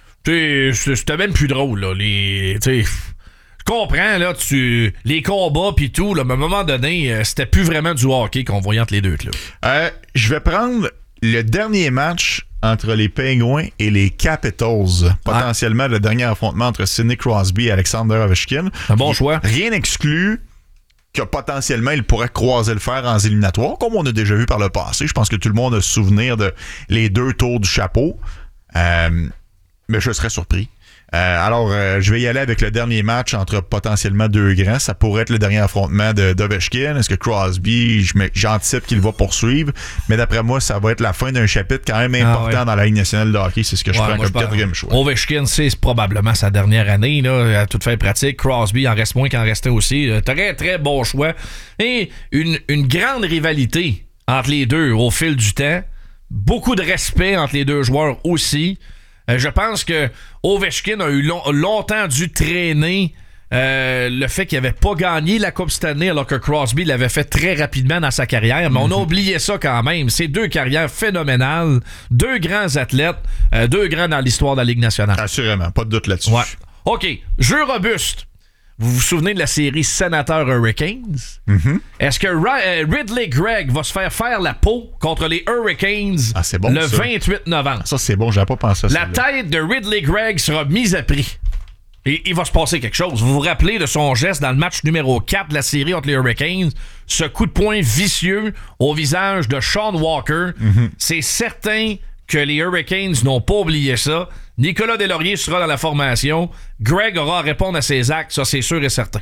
c'était même plus drôle, là. Les... Je comprends, là, tu, les combats pis tout, là, mais à un moment donné, euh, c'était plus vraiment du hockey qu'on voyait entre les deux clubs. Euh, je vais prendre le dernier match entre les Penguins et les Capitals. Potentiellement, ah. le dernier affrontement entre Sidney Crosby et Alexander Ovechkin. Un bon choix. Rien n'exclut que potentiellement, il pourrait croiser le fer en éliminatoire, comme on a déjà vu par le passé. Je pense que tout le monde a souvenir de les deux tours du chapeau. Euh, mais je serais surpris. Euh, alors, euh, je vais y aller avec le dernier match entre potentiellement deux grands. Ça pourrait être le dernier affrontement de, d'Ovechkin. Est-ce que Crosby, je me, j'anticipe qu'il va poursuivre. Mais d'après moi, ça va être la fin d'un chapitre quand même important ah ouais. dans la Ligue nationale de hockey. C'est ce que je ouais, prends comme je quatrième choix. Ovechkin, c'est probablement sa dernière année, là, à toute fin pratique. Crosby, en reste moins qu'en restait aussi. Très, très bon choix. Et une, une grande rivalité entre les deux au fil du temps. Beaucoup de respect entre les deux joueurs aussi. Euh, je pense que Ovechkin a eu long, longtemps dû traîner euh, le fait qu'il n'avait pas gagné la Coupe cette année alors que Crosby l'avait fait très rapidement dans sa carrière. Mais mm-hmm. on a oublié ça quand même. C'est deux carrières phénoménales, deux grands athlètes, euh, deux grands dans l'histoire de la Ligue nationale. Assurément, pas de doute là-dessus. Ouais. OK, jeu robuste. Vous vous souvenez de la série Sénateurs Hurricanes? Mm-hmm. Est-ce que Ry- Ridley Gregg va se faire faire la peau contre les Hurricanes ah, c'est bon, le ça. vingt-huit novembre? Ça, c'est bon, j'avais pas pensé à ça. La tête de Ridley Gregg sera mise à prix. Et il va se passer quelque chose. Vous vous rappelez de son geste dans le match numéro quatre de la série entre les Hurricanes? Ce coup de poing vicieux au visage de Sean Walker. Mm-hmm. C'est certain que les Hurricanes n'ont pas oublié ça. Nicolas Deslauriers sera dans la formation. Greg aura à répondre à ses actes, ça c'est sûr et certain.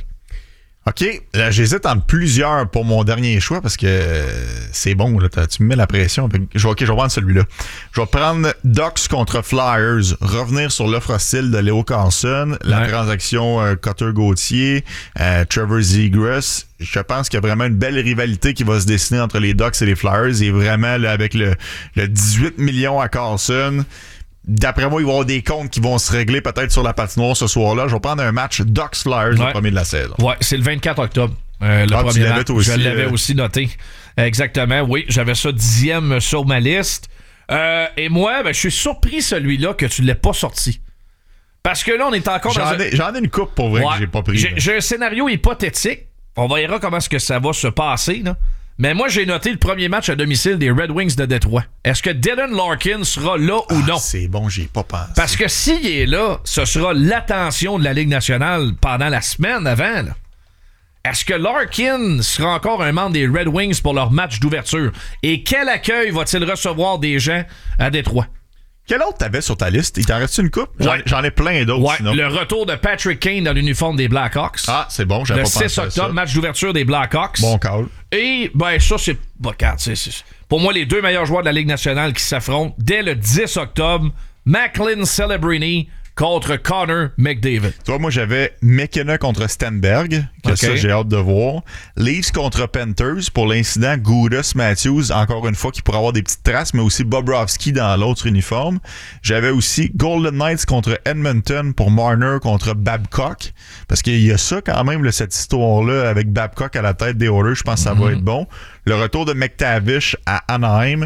OK, là, j'hésite entre plusieurs pour mon dernier choix parce que euh, c'est bon, là, tu me mets la pression. Je vais, OK, je vais prendre celui-là. Je vais prendre Ducks contre Flyers, revenir sur l'offre hostile de Leo Carlson, la ouais. transaction euh, Cotter-Gauthier, euh, Trevor Zegras. Je pense qu'il y a vraiment une belle rivalité qui va se dessiner entre les Ducks et les Flyers. Et vraiment, là, avec le, le dix-huit millions à Carlson, d'après moi, il va y avoir des comptes qui vont se régler peut-être sur la patinoire ce soir-là. Je vais prendre un match Ducks-Flyers ouais. le premier de la saison. Ouais, c'est le vingt-quatre octobre. Euh, le ah, premier match. Aussi, je l'avais euh... aussi noté. Exactement, oui. J'avais ça dixième sur ma liste. Euh, et moi, ben, je suis surpris celui-là que tu ne l'aies pas sorti. Parce que là, on est encore j'en dans... Ai, un... J'en ai une coupe pour vrai ouais. que j'ai pas pris. J'ai, j'ai un scénario hypothétique. On verra comment est-ce que ça va se passer, là. Mais moi, j'ai noté le premier match à domicile des Red Wings de Détroit. Est-ce que Dylan Larkin sera là ou ah, non? C'est bon, j'y ai pas pensé. Parce que s'il est là, ce sera l'attention de la Ligue nationale pendant la semaine avant. Là. Est-ce que Larkin sera encore un membre des Red Wings pour leur match d'ouverture? Et quel accueil va-t-il recevoir des gens à Détroit? Quel autre t'avais sur ta liste? Il t'en reste une coupe? J'en, ouais. j'en ai plein d'autres. Ouais, sinon. le retour de Patrick Kane dans l'uniforme des Blackhawks. Ah, c'est bon, j'avais le pas pensé à six ça. octobre, match d'ouverture des Blackhawks. Bon call. Et, ben, ça, c'est... Bon, regarde, c'est, c'est... Pour moi, les deux meilleurs joueurs de la Ligue nationale qui s'affrontent dès le dix octobre, Macklin Celebrini contre Connor McDavid. Toi, moi, j'avais McKenna contre Stenberg, que okay. ça, j'ai hâte de voir. Leafs contre Panthers pour l'incident Goudas Matthews, encore une fois, qui pourrait avoir des petites traces, mais aussi Bobrovsky dans l'autre uniforme. J'avais aussi Golden Knights contre Edmonton pour Marner contre Babcock, parce qu'il y a ça quand même, là, cette histoire-là, avec Babcock à la tête des Oilers, je pense que ça mm-hmm. va être bon. Le retour de McTavish à Anaheim.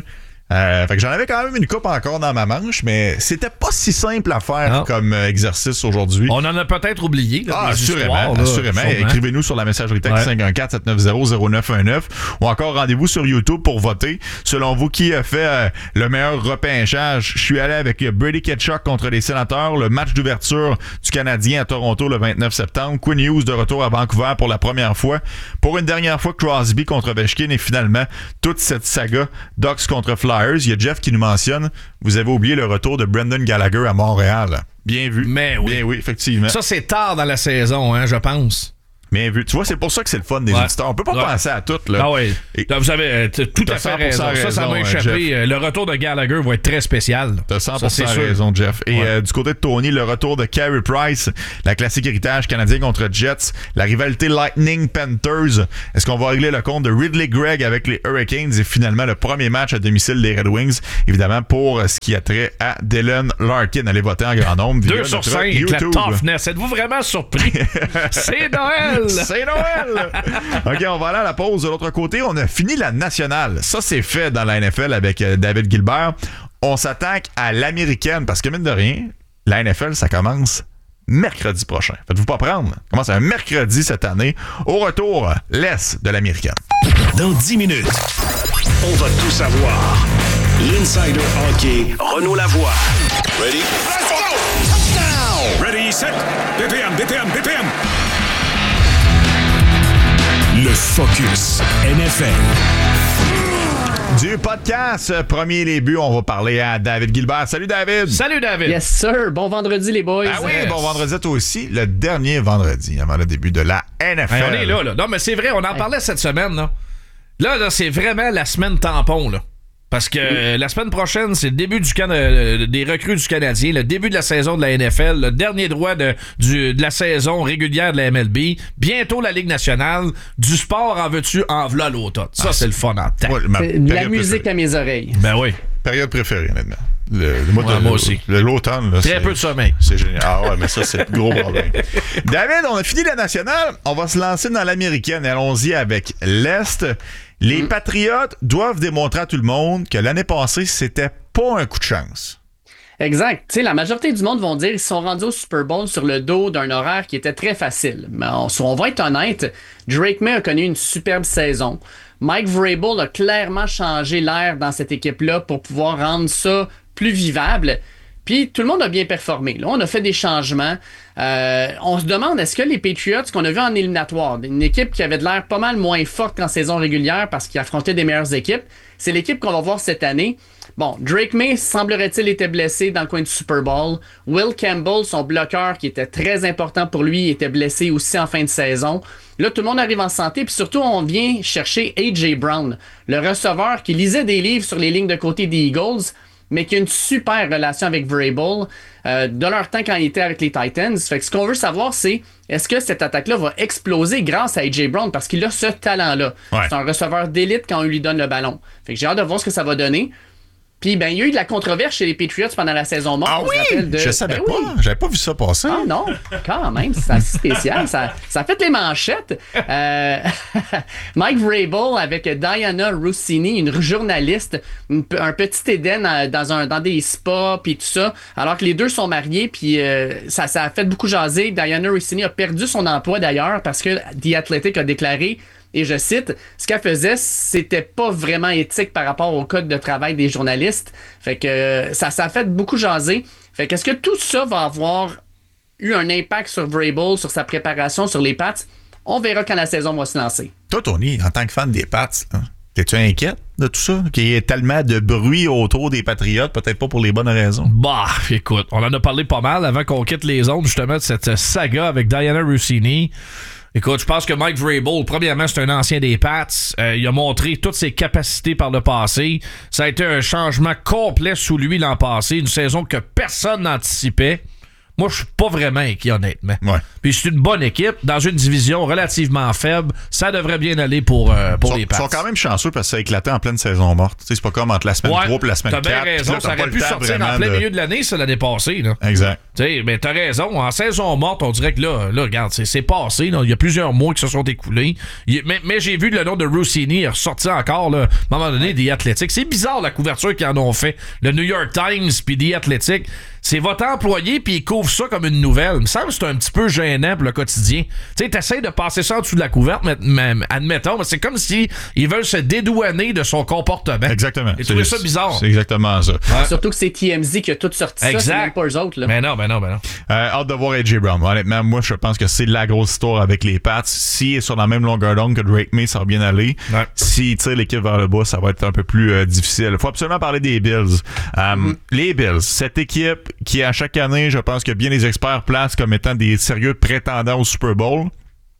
Euh, fait que j'en avais quand même une coupe encore dans ma manche, mais c'était pas si simple à faire non. comme euh, exercice aujourd'hui. On en a peut-être oublié. Là, ah, des assurément, histoires, là, assurément. sûrement. Écrivez-nous sur la messagerie texte ouais. cinq un quatre sept neuf zéro zéro neuf un neuf ou encore rendez-vous sur YouTube pour voter. Selon vous, qui a fait euh, le meilleur repêchage? Je suis allé avec Brady Ketchuk contre les Sénateurs, le match d'ouverture du Canadien à Toronto le vingt-neuf septembre, Quinn Hughes de retour à Vancouver pour la première fois, pour une dernière fois Crosby contre Ovechkin et finalement toute cette saga Ducks contre Flyers. Il y a Jeff qui nous mentionne, vous avez oublié le retour de Brendan Gallagher à Montréal. Bien vu. Mais oui. Bien oui, effectivement. Ça, c'est tard dans la saison, hein, je pense. Bien vu. Tu vois, c'est pour ça que c'est le fun des ouais. auditeurs. On peut pas ouais. penser à tout, là. Ah oui. Et vous avez euh, tout à fait raison. raison. Ça, ça m'a échappé. Jeff. Le retour de Gallagher va être très spécial. T'as cent pour cent ça, raison, Jeff. Et ouais. euh, du côté de Tony, le retour de Carey Price, la classique héritage canadien contre Jets, la rivalité Lightning-Panthers. Est-ce qu'on va régler le compte de Ridley Gregg avec les Hurricanes et finalement le premier match à domicile des Red Wings, évidemment pour ce qui a trait à Dylan Larkin. Allez voter en grand nombre. Deux sur cinq, la toughness. Êtes-vous vraiment surpris? C'est Noël! C'est Noël! OK, on va aller à la pause. De l'autre côté, on a fini la nationale. Ça, c'est fait dans la N F L avec euh, David Gilbert. On s'attaque à l'américaine parce que, mine de rien, la N F L, ça commence mercredi prochain. Faites-vous pas prendre. Ça commence un mercredi cette année. Au retour, l'Est de l'américaine. Dans dix minutes, on va tout savoir. L'Insider Hockey, Renaud Lavoie. Ready? Let's go! Touchdown! Ready, set, B P M, B P M, B P M. Le Focus N F L. Du podcast Premier les buts, on va parler à David Gilbert. Salut David! Salut David! Yes sir! Bon vendredi les boys! Ah oui, yes. bon vendredi à toi aussi. Le dernier vendredi avant le début de la N F L. Hey, on est là, là. Non, mais c'est vrai, on en parlait cette semaine, là. Là, là c'est vraiment la semaine tampon, là. Parce que euh, la semaine prochaine, c'est le début du can- euh, des recrues du Canadien, le début de la saison de la N F L, le dernier droit de, du, de la saison régulière de la M L B, bientôt la Ligue nationale, du sport en veux-tu, en v'là l'automne. Ça, ah, c'est le fun en tête. Ouais, de la musique préférée. À mes oreilles. Ben oui. Période préférée, honnêtement. Le, le mois ouais, de, moi aussi. Le, l'automne, là, très c'est, peu de sommeil. C'est génial. Ah ouais, mais ça, c'est le gros problème. David, on a fini la nationale. On va se lancer dans l'américaine. Allons-y avec l'Est. Les mm. Patriotes doivent démontrer à tout le monde que l'année passée, c'était pas un coup de chance. Exact. Tu sais, la majorité du monde vont dire qu'ils sont rendus au Super Bowl sur le dos d'un horaire qui était très facile. Mais on, on va être honnête, Drake May a connu une superbe saison. Mike Vrabel a clairement changé l'air dans cette équipe-là pour pouvoir rendre ça plus vivable. Puis tout le monde a bien performé. Là, on a fait des changements. Euh, on se demande, est-ce que les Patriots, qu'on a vu en éliminatoire, une équipe qui avait de l'air pas mal moins forte qu'en saison régulière parce qu'ils affrontaient des meilleures équipes, c'est l'équipe qu'on va voir cette année. Bon, Drake May, semblerait-il, était blessé dans le coin du Super Bowl. Will Campbell, son bloqueur, qui était très important pour lui, était blessé aussi en fin de saison. Là, tout le monde arrive en santé, puis surtout, on vient chercher A J Brown, le receveur qui lisait des livres sur les lignes de côté des Eagles, mais qui a une super relation avec Vrabel euh, de leur temps quand il était avec les Titans. Fait que ce qu'on veut savoir, c'est est-ce que cette attaque-là va exploser grâce à A J Brown parce qu'il a ce talent-là. Ouais. C'est un receveur d'élite quand on lui donne le ballon. Fait que j'ai hâte de voir ce que ça va donner. Puis, ben, il y a eu de la controverse chez les Patriots pendant la saison morte. Ah oui? De... Je savais ben pas. Oui. J'avais pas vu ça passer. Ah non, quand même, c'est assez spécial. ça, ça a fait les manchettes. Euh, Mike Vrabel avec Diana Rossini, une journaliste, une, un petit Éden dans, un, dans des spas, puis tout ça, alors que les deux sont mariés, puis euh, ça, ça a fait beaucoup jaser. Diana Rossini a perdu son emploi d'ailleurs parce que The Athletic a déclaré, et je cite, ce qu'elle faisait, c'était pas vraiment éthique par rapport au code de travail des journalistes. Fait que ça, ça a fait beaucoup jaser. Fait que est-ce que tout ça va avoir eu un impact sur Vrabel, sur sa préparation, sur les Pats? On verra quand la saison va se lancer. Toi, Tony, en tant que fan des Pats, hein, t'es-tu inquiète de tout ça? Qu'il y ait tellement de bruit autour des Patriotes, peut-être pas pour les bonnes raisons. Bah, écoute, on en a parlé pas mal avant qu'on quitte les ondes, justement, de cette saga avec Diana Rossini. Écoute, je pense que Mike Vrabel, premièrement, c'est un ancien des Pats. Euh, il a montré toutes ses capacités par le passé. Ça a été un changement complet sous lui l'an passé. Une saison que personne n'anticipait. Moi, je suis pas vraiment inquiet, honnêtement. Ouais. Puis c'est une bonne équipe dans une division relativement faible. Ça devrait bien aller pour, euh, pour sont, les Pats. Ils sont quand même chanceux parce que ça a éclaté en pleine saison morte. T'sais, c'est pas comme entre la semaine ouais, trois et la semaine quatre. T'as bien raison. Là, ça aurait pu sortir en plein de... milieu de l'année, ça, l'année passée. Là. Exact. Tu sais, mais t'as raison. En saison morte, on dirait que là, là regarde, c'est, c'est passé. Là. Il y a plusieurs mois qui se sont écoulés. Il, mais, mais j'ai vu le nom de Rossini ressortir encore, là, à un moment donné, des Athletic. C'est bizarre la couverture qu'ils en ont fait. Le New York Times puis des Athletic. C'est votre employé puis il couvre ça comme une nouvelle. Il me semble que c'est un petit peu gênant pour le quotidien. Tu sais, t'essayes de passer ça en dessous de la couverte, mais, mais admettons, mais c'est comme si ils veulent se dédouaner de son comportement. Exactement. J'ai trouvé ça bizarre. C'est exactement ça. Ouais. Surtout que c'est T M Z qui a tout sorti exact. ça, c'est même pas eux autres. Là. Mais non, ben non, ben non. Euh, hâte de voir A J Brown. Honnêtement, moi, je pense que c'est la grosse histoire avec les Pats. S'il est sur la même longueur d'onde que Drake May, ça va bien aller. Ouais. S'il tire l'équipe vers le bas, ça va être un peu plus euh, difficile. Il faut absolument parler des Bills. Euh, mm-hmm. Les Bills, cette équipe qui, à chaque année, je pense que bien les experts placent comme étant des sérieux prétendants au Super Bowl,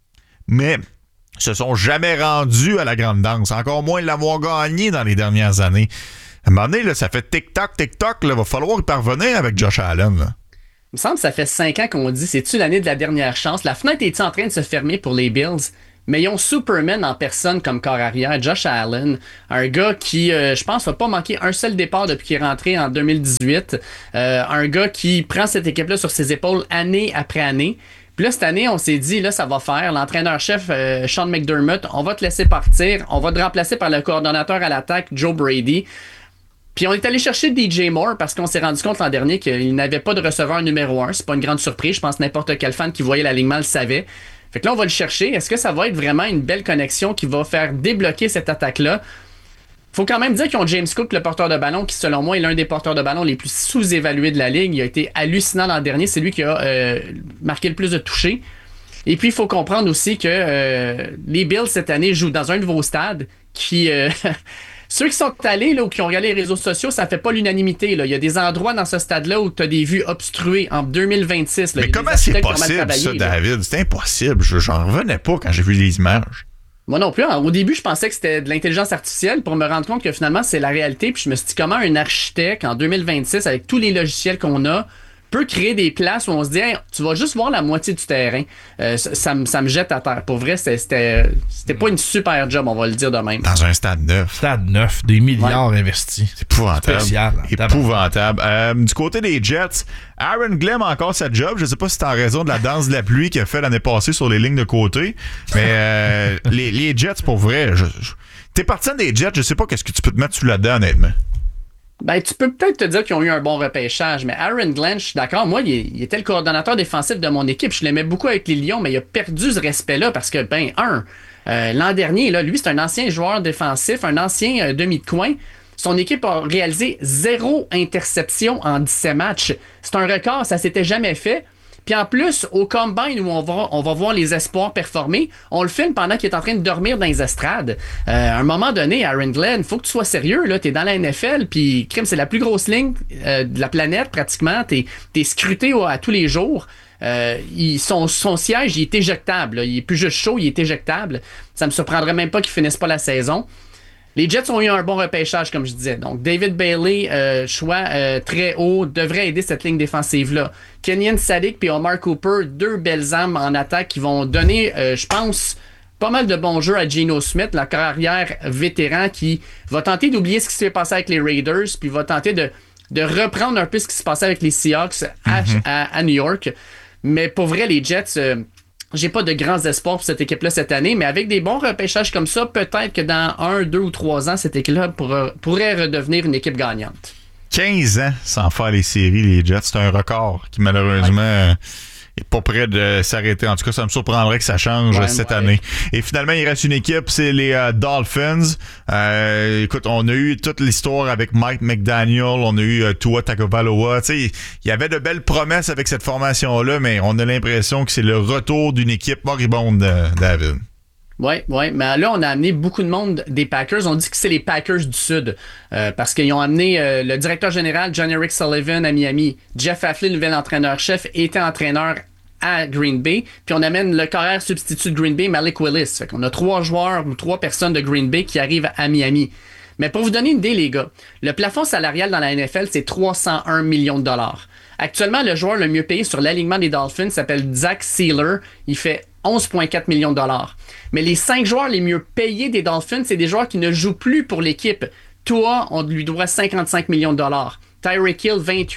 mais se sont jamais rendus à la grande danse. Encore moins l'avoir gagné dans les dernières années. À un moment donné, là, ça fait tic-tac, tic-tac. Il va falloir y parvenir avec Josh Allen. Là. Il me semble que ça fait cinq ans qu'on dit c'est-tu l'année de la dernière chance? La fenêtre est en train de se fermer pour les Bills? Mais ils ont Superman en personne comme corps arrière, Josh Allen, un gars qui, euh, je pense, va pas manquer un seul départ depuis qu'il est rentré en deux mille dix-huit. Euh, un gars qui prend cette équipe-là sur ses épaules année après année. Puis là, cette année, on s'est dit, là, ça va faire. L'entraîneur-chef, euh, Sean McDermott, on va te laisser partir. On va te remplacer par le coordonnateur à l'attaque, Joe Brady. Puis on est allé chercher D J Moore parce qu'on s'est rendu compte l'an dernier qu'il n'avait pas de receveur numéro un. C'est pas une grande surprise. Je pense que n'importe quel fan qui voyait l'alignement le savait. Fait que là, on va le chercher. Est-ce que ça va être vraiment une belle connexion qui va faire débloquer cette attaque-là? Faut quand même dire qu'ils ont James Cook, le porteur de ballon, qui, selon moi, est l'un des porteurs de ballon les plus sous-évalués de la ligue. Il a été hallucinant l'an dernier. C'est lui qui a euh, marqué le plus de touchés. Et puis, il faut comprendre aussi que euh, les Bills, cette année, jouent dans un nouveau stade qui... Euh, Ceux qui sont allés là, ou qui ont regardé les réseaux sociaux, ça fait pas l'unanimité. Là. Il y a des endroits dans ce stade-là où tu as des vues obstruées en deux mille vingt-six. Là. Mais comment c'est possible, ça, David? C'est impossible. Je, j'en revenais pas quand j'ai vu les images. Moi non plus. Hein. Au début, je pensais que c'était de l'intelligence artificielle pour me rendre compte que finalement, c'est la réalité. Puis je me suis dit, comment un architecte, en deux mille vingt-six, avec tous les logiciels qu'on a, peut créer des places où on se dit hey, tu vas juste voir la moitié du terrain. Euh, ça, ça, me, ça me jette à terre. Pour vrai, c'était, c'était, c'était pas une super job, on va le dire de même. Dans un stade neuf. Stade neuf, des milliards ouais. investis. C'est épouvantable. Spécial. Épouvantable. Euh, du côté des Jets, Aaron Glenn a encore sa job. Je sais pas si c'est en raison de la danse de la pluie qu'il a fait l'année passée sur les lignes de côté. Mais euh, les, les Jets, pour vrai, je, je, t'es partisan des Jets, je sais pas qu'est-ce que tu peux te mettre sous la dent, honnêtement. Ben, tu peux peut-être te dire qu'ils ont eu un bon repêchage, mais Aaron Glenn, je suis d'accord, moi, il, il était le coordonnateur défensif de mon équipe. Je l'aimais beaucoup avec les Lions, mais il a perdu ce respect-là parce que, ben, un, euh, l'an dernier, là, lui, c'est un ancien joueur défensif, un ancien euh, demi de coin. Son équipe a réalisé zéro interception en dix-sept matchs. C'est un record, ça s'était jamais fait. Puis en plus, au Combine où on va, on va voir les espoirs performer, on le filme pendant qu'il est en train de dormir dans les estrades. Euh, à un moment donné, Aaron Glenn, faut que tu sois sérieux. Là, t'es dans la N F L, puis crime, c'est la plus grosse ligne euh, de la planète pratiquement. T'es, t'es scruté au, à tous les jours. Euh, il, son, son siège, il est éjectable. Là. Il est plus juste chaud, il est éjectable. Ça me surprendrait même pas qu'il finisse pas la saison. Les Jets ont eu un bon repêchage, comme je disais. Donc, David Bailey, euh, choix euh, très haut, devrait aider cette ligne défensive-là. Kenyon Sadiq et Omar Cooper, deux belles âmes en attaque qui vont donner, euh, je pense, pas mal de bons jeux à Geno Smith, la carrière vétéran qui va tenter d'oublier ce qui s'est passé avec les Raiders, puis va tenter de, de reprendre un peu ce qui se passait avec les Seahawks à, mm-hmm. à, à New York. Mais pour vrai, les Jets... Euh, J'ai pas de grands espoirs pour cette équipe-là cette année, mais avec des bons repêchages comme ça, peut-être que dans un, deux ou trois ans, cette équipe-là pour, pourrait redevenir une équipe gagnante. quinze ans sans faire les séries, les Jets, c'est un record qui malheureusement ouais. est pas prêt de s'arrêter. En tout cas, ça me surprendrait que ça change ouais, cette ouais. année. Et finalement, il reste une équipe, c'est les euh, Dolphins. Euh, écoute, on a eu toute l'histoire avec Mike McDaniel, on a eu euh, Tua Tagovailoa. Tu sais, il y avait de belles promesses avec cette formation-là, mais on a l'impression que c'est le retour d'une équipe moribonde, euh, David. Oui, oui, mais là, on a amené beaucoup de monde des Packers. On dit que c'est les Packers du Sud euh, parce qu'ils ont amené euh, le directeur général John Eric Sullivan à Miami. Jeff Hafley, le nouvel entraîneur-chef, était entraîneur à Green Bay. Puis on amène le carrière substitut de Green Bay, Malik Willis. Fait qu'on a trois joueurs ou trois personnes de Green Bay qui arrivent à Miami. Mais pour vous donner une idée, les gars, le plafond salarial dans la N F L, c'est trois cent un millions de dollars. Actuellement, le joueur le mieux payé sur l'alignement des Dolphins s'appelle Zach Sealer. Il fait onze virgule quatre millions de dollars. Mais les cinq joueurs les mieux payés des Dolphins, c'est des joueurs qui ne jouent plus pour l'équipe. Tua, on lui doit cinquante-cinq millions de dollars. Tyreek Hill, vingt-huit.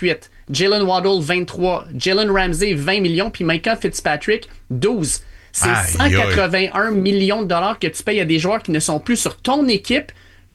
Jalen Waddle, vingt-trois. Jalen Ramsey, vingt millions. Puis Micah Fitzpatrick, douze. C'est aïe, cent quatre-vingt-un millions de dollars que tu payes à des joueurs qui ne sont plus sur ton équipe.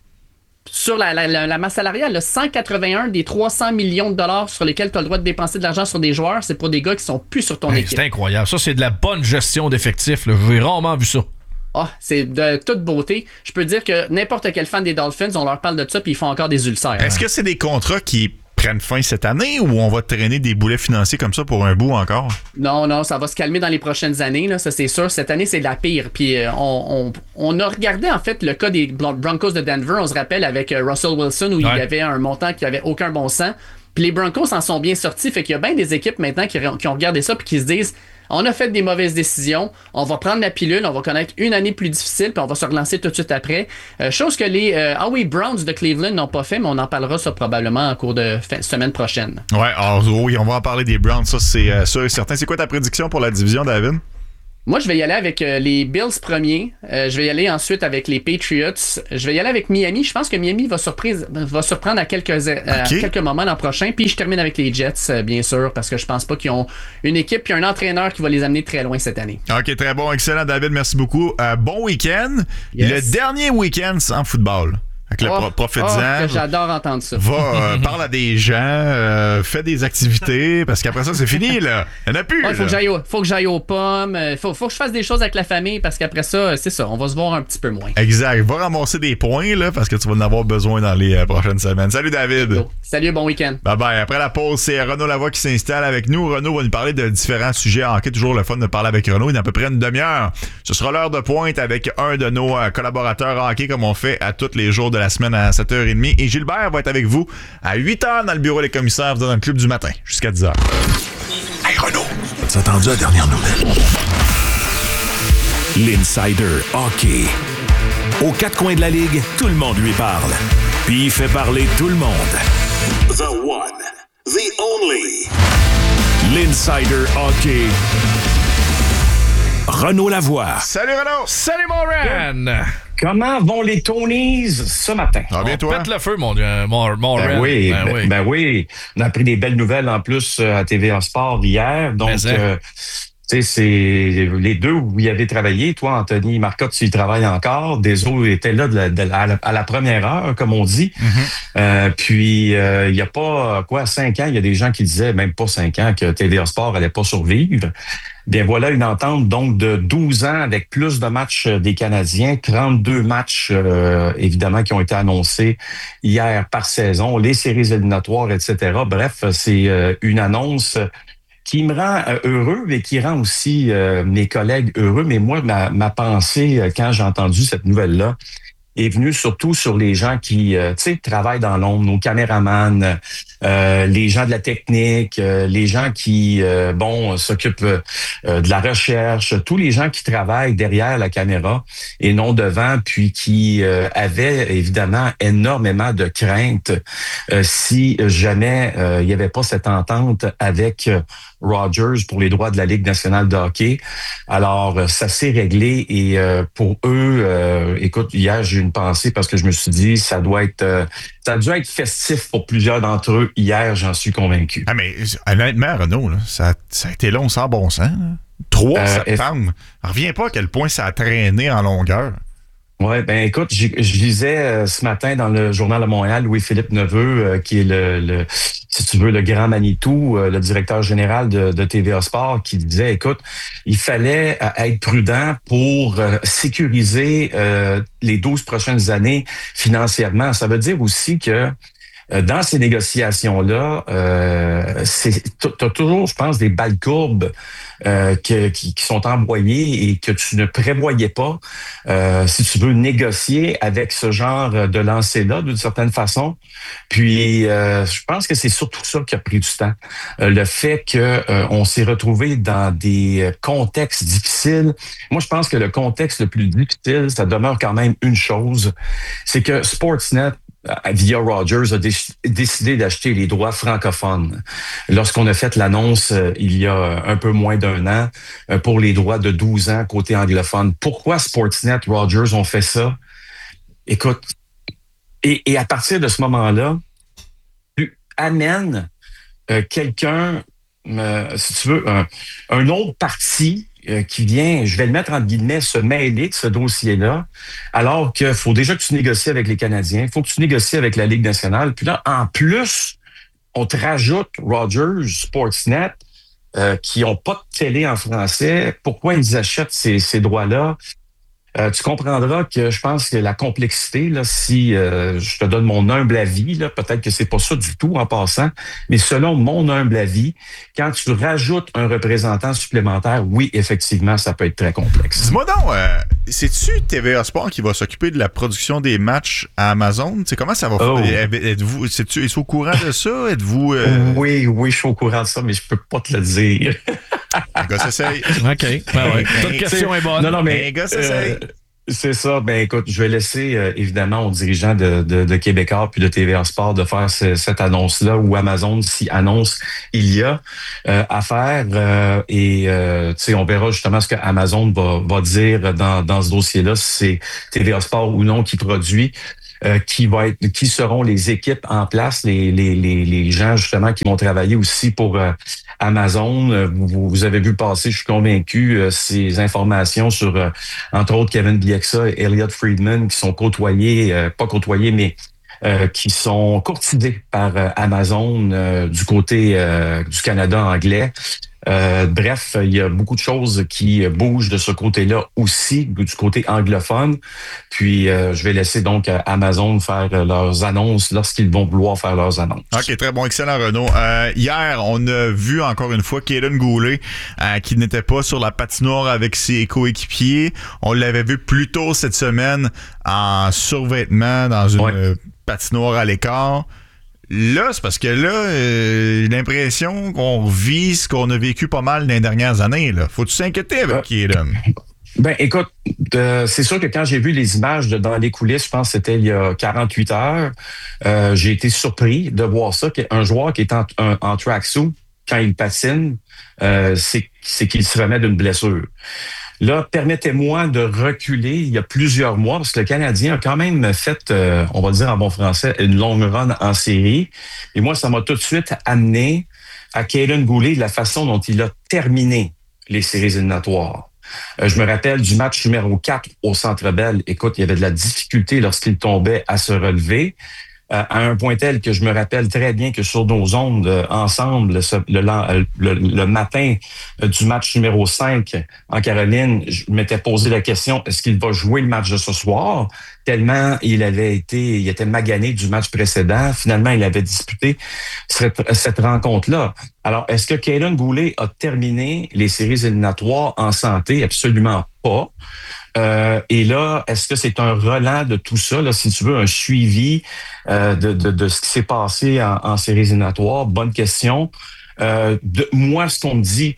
Sur la, la, la, la masse salariale, là, cent quatre-vingt-un des trois cents millions de dollars sur lesquels tu as le droit de dépenser de l'argent sur des joueurs, c'est pour des gars qui sont plus sur ton hey, équipe. C'est incroyable. Ça, c'est de la bonne gestion d'effectifs. Là. J'ai rarement vu ça. Ah, c'est de toute beauté. Je peux dire que n'importe quel fan des Dolphins, on leur parle de ça puis ils font encore des ulcères. Est-ce que c'est des contrats qui prennent fin cette année ou on va traîner des boulets financiers comme ça pour un bout encore? Non, non, ça va se calmer dans les prochaines années, là, ça c'est sûr. Cette année, c'est de la pire. Puis euh, on, on, on a regardé en fait le cas des Broncos de Denver, on se rappelle, avec euh, Russell Wilson, où ouais. il y avait un montant qui avait aucun bon sens. Puis les Broncos en sont bien sortis, fait qu'il y a bien des équipes maintenant qui, qui ont regardé ça puis qui se disent... On a fait des mauvaises décisions. On va prendre la pilule. On va connaître une année plus difficile. Puis on va se relancer tout de suite après. Euh, chose que les euh, ah oui, Browns de Cleveland n'ont pas fait, mais on en parlera ça probablement en cours de fin, semaine prochaine. Ouais, alors oui, on va en parler des Browns. Ça, c'est euh, sûr et certain. C'est quoi ta prédiction pour la division, David? Moi, je vais y aller avec euh, les Bills premiers. Euh, je vais y aller ensuite avec les Patriots. Je vais y aller avec Miami. Je pense que Miami va, surprise, va surprendre à quelques, euh, okay. à quelques moments l'an prochain. Puis je termine avec les Jets, euh, bien sûr, parce que je pense pas qu'ils ont une équipe et un entraîneur qui va les amener très loin cette année. OK, très bon. Excellent, David. Merci beaucoup. Euh, bon week-end. Yes. Le dernier week-end sans football. Avec le oh, profites-en. Oh, j'adore entendre ça. Va, euh, parle à des gens, euh, fais des activités, parce qu'après ça, c'est fini, là. Il n'y en a plus. Il ouais, faut, que j'aille au, faut que j'aille aux pommes. Il faut, faut que je fasse des choses avec la famille, parce qu'après ça, c'est ça, on va se voir un petit peu moins. Exact. Va ramasser des points, là, parce que tu vas en avoir besoin dans les euh, prochaines semaines. Salut, David. Oh, salut, bon week-end. Bye bye. Après la pause, c'est Renaud Lavoie qui s'installe avec nous. Renaud va nous parler de différents sujets en hockey. Toujours le fun de parler avec Renaud. Il y a à peu près une demi-heure. Ce sera l'heure de pointe avec un de nos euh, collaborateurs en hockey, comme on fait à tous les jours de la semaine à sept heures trente. Et Gilbert va être avec vous à huit heures dans le bureau des commissaires, vous êtes dans le club du matin, jusqu'à dix heures. Hey Renaud, t'as entendu la dernière nouvelle? L'Insider Hockey. Aux quatre coins de la Ligue, tout le monde lui parle. Puis il fait parler tout le monde. The one, the only. L'Insider Hockey. Renaud Lavoie. Salut Renaud! Salut mon Ren! Comment vont les Tonys ce matin? Ah, bien, toi? Pète le feu, mon, mon, mon ben Ren. Oui, ben, ben, oui, ben oui. On a appris des belles nouvelles en plus à T V A Sport hier. Donc, euh, tu sais, c'est les deux où il y avait travaillé. Toi, Anthony Marcotte, tu y travailles encore. Deso était là de la, de la, à la première heure, comme on dit. Mm-hmm. Euh, puis, euh, il y a pas, quoi, cinq ans, il y a des gens qui disaient, même pas cinq ans, que T V A Sport allait pas survivre. Bien, voilà une entente donc de douze ans avec plus de matchs des Canadiens, trente-deux matchs euh, évidemment qui ont été annoncés hier par saison, les séries éliminatoires, et cetera. Bref, c'est euh, une annonce qui me rend euh, heureux et qui rend aussi euh, mes collègues heureux. Mais moi, ma, ma pensée, euh, quand j'ai entendu cette nouvelle-là, est venue surtout sur les gens qui, euh, tu sais, travaillent dans l'ombre, nos caméramans, euh, les gens de la technique, euh, les gens qui, euh, bon, s'occupent euh, de la recherche, tous les gens qui travaillent derrière la caméra et non devant, puis qui euh, avaient évidemment énormément de craintes euh, si jamais euh, il n'y avait pas cette entente avec euh, Rogers pour les droits de la Ligue nationale de hockey. Alors, euh, ça s'est réglé et euh, pour eux, euh, écoute, hier, j'ai eu une pensée parce que je me suis dit, ça doit être, euh, ça a dû être festif pour plusieurs d'entre eux. Hier, j'en suis convaincu. Ah, mais honnêtement, Renaud, là, ça, ça a été long sans bon sens. Là. trois euh, septembre. Eff... Reviens pas à quel point ça a traîné en longueur. Ouais, ben écoute, je lisais euh, ce matin dans le Journal de Montréal, Louis-Philippe Neveu, euh, qui est le, le, si tu veux, le grand Manitou, euh, le directeur général de, de T V A Sport, qui disait, écoute, il fallait euh, être prudent pour euh, sécuriser euh, les douze prochaines années financièrement. Ça veut dire aussi que dans ces négociations-là, euh, c'est, t'as toujours, je pense, des balles courbes euh, que, qui, qui sont envoyées et que tu ne prévoyais pas euh, si tu veux négocier avec ce genre de lancer-là, d'une certaine façon. Puis, euh, je pense que c'est surtout ça qui a pris du temps. Euh, le fait que euh, on s'est retrouvé dans des contextes difficiles. Moi, je pense que le contexte le plus difficile, ça demeure quand même une chose, c'est que Sportsnet, via Rogers, a dé- décidé d'acheter les droits francophones. Lorsqu'on a fait l'annonce euh, il y a un peu moins d'un an euh, pour les droits de douze ans côté anglophone. Pourquoi Sportsnet, Rogers ont fait ça? Écoute, et, et à partir de ce moment-là, tu amènes euh, quelqu'un, euh, si tu veux, un, un autre parti euh, qui vient, je vais le mettre entre guillemets, se mêler de ce dossier-là, alors qu'il faut déjà que tu négocies avec les Canadiens, il faut que tu négocies avec la Ligue nationale. Puis là, en plus, on te rajoute Rogers, Sportsnet, euh, qui n'ont pas de télé en français. Pourquoi ils achètent ces, ces droits-là? Euh, tu comprendras que je pense que la complexité, là, si euh, je te donne mon humble avis, là, peut-être que c'est pas ça du tout en passant, mais selon mon humble avis, quand tu rajoutes un représentant supplémentaire, oui, effectivement, ça peut être très complexe. Dis-moi donc, euh, c'est-tu T V A Sport qui va s'occuper de la production des matchs à Amazon? T'sais, comment ça va oh. faire? Êtes-vous, c'est-tu, êtes-vous au courant de ça? Êtes-vous... Euh... Oui, oui, je suis au courant de ça, mais je peux pas te le dire. Un gars s'essaye. OK. Ben ouais. Toute question est bonne. Non, non, mais... Un gars s'essaye. Euh, C'est ça. Ben écoute, je vais laisser euh, évidemment aux dirigeants de, de, de Québécois puis de T V A Sport de faire ce, cette annonce-là, ou Amazon s'y annonce il y a euh, à faire. Euh, et euh, tu sais, on verra justement ce que Amazon va, va dire dans, dans ce dossier-là, si c'est T V A Sport ou non qui produit. Euh, qui va être, qui seront les équipes en place, les, les, les, les gens justement qui vont travailler aussi pour euh, Amazon. Euh, vous, vous avez vu passer, je suis convaincu, euh, ces informations sur, euh, entre autres, Kevin Bieksa et Elliot Friedman qui sont côtoyés, euh, pas côtoyés, mais euh, qui sont courtisés par euh, Amazon euh, du côté euh, du Canada anglais. Euh, bref, il y a beaucoup de choses qui bougent de ce côté-là aussi, du côté anglophone. Puis, euh, je vais laisser donc Amazon faire leurs annonces lorsqu'ils vont vouloir faire leurs annonces. OK, très bon, excellent, Renaud. Euh, hier, on a vu encore une fois Kaiden Goulet euh, qui n'était pas sur la patinoire avec ses coéquipiers. On l'avait vu plus tôt cette semaine en survêtement dans une ouais. patinoire à l'écart. Là, c'est parce que là, euh, j'ai l'impression qu'on vit ce qu'on a vécu pas mal dans les dernières années. Là. Faut-tu s'inquiéter avec Kaiden? Ben, écoute, euh, c'est sûr que quand j'ai vu les images de, dans les coulisses, je pense que c'était il y a quarante-huit heures, euh, j'ai été surpris de voir ça, qu'un joueur qui est en, en, en tracksuit, quand il patine, euh, c'est, c'est qu'il se remet d'une blessure. Là, permettez-moi de reculer il y a plusieurs mois, parce que le Canadien a quand même fait, euh, on va dire en bon français, une longue run en série. Et moi, ça m'a tout de suite amené à Kaiden Goulet, de la façon dont il a terminé les séries éliminatoires. Euh, je me rappelle du match numéro quatre au Centre Bell. Écoute, il y avait de la difficulté lorsqu'il tombait à se relever. Euh, à un point tel que je me rappelle très bien que sur nos ondes, euh, ensemble, ce, le, le, le matin euh, du match numéro cinq en Caroline, je m'étais posé la question, est-ce qu'il va jouer le match de ce soir? Tellement il avait été, il était magané du match précédent. Finalement, il avait disputé cette, cette rencontre-là. Alors, est-ce que Kaiden Goulet a terminé les séries éliminatoires en santé? Absolument pas. Euh, et là, est-ce que c'est un relent de tout ça, là, si tu veux, un suivi euh, de, de, de ce qui s'est passé en, en séries éliminatoires? Bonne question. Euh, de, moi, ce qu'on me dit,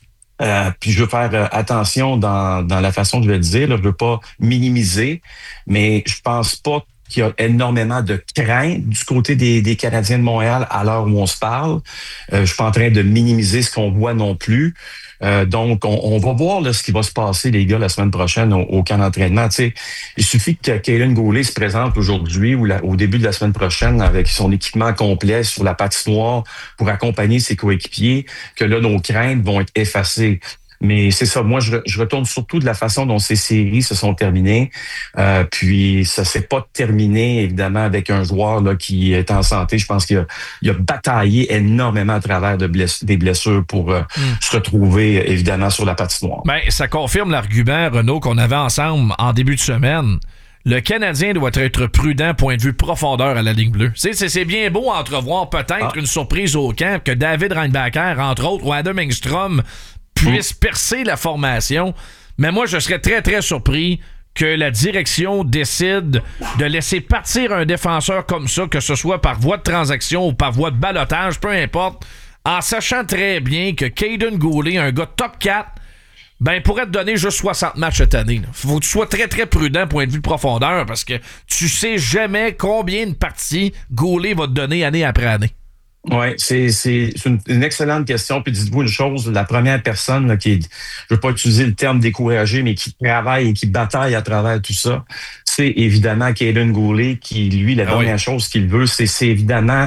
euh, puis je veux faire euh, attention dans, dans la façon que je vais le dire, là, je veux pas minimiser, mais je pense pas qu'il y a énormément de crainte du côté des, des Canadiens de Montréal à l'heure où on se parle. Euh, je suis pas en train de minimiser ce qu'on voit non plus. Euh, donc, on, on va voir là, ce qui va se passer, les gars, la semaine prochaine au, au camp d'entraînement. Tu sais, il suffit que Kaiden Goulet se présente aujourd'hui ou la, au début de la semaine prochaine avec son équipement complet sur la patinoire pour accompagner ses coéquipiers, que là, nos craintes vont être effacées. Mais c'est ça, moi, je, je retourne surtout de la façon dont ces séries se sont terminées. Euh, puis, ça s'est pas terminé, évidemment, avec un joueur là qui est en santé. Je pense qu'il a, il a bataillé énormément à travers de bless, des blessures pour euh, mm. se retrouver, évidemment, sur la patinoire. Ben, ça confirme l'argument, Renaud, qu'on avait ensemble en début de semaine. Le Canadien doit être prudent point de vue profondeur à la ligne bleue. C'est, c'est, c'est bien beau entrevoir peut-être ah. une surprise au camp que David Reinbacher, entre autres, ou Adam Engstrom puisse percer la formation. Mais moi, je serais très, très surpris que la direction décide de laisser partir un défenseur comme ça, que ce soit par voie de transaction ou par voie de ballottage, peu importe, en sachant très bien que Kaiden Goulet, un gars top quatre, ben pourrait te donner juste soixante matchs cette année. Il faut que tu sois très, très prudent point de vue de profondeur parce que tu sais jamais combien de parties Goulet va te donner année après année. Oui, c'est, c'est, c'est une, une excellente question. Puis dites-vous une chose, la première personne là, qui est, je veux pas utiliser le terme découragé, mais qui travaille et qui bataille à travers tout ça, c'est évidemment Kaiden Goulet qui, lui, la ah dernière oui. chose qu'il veut, c'est, c'est évidemment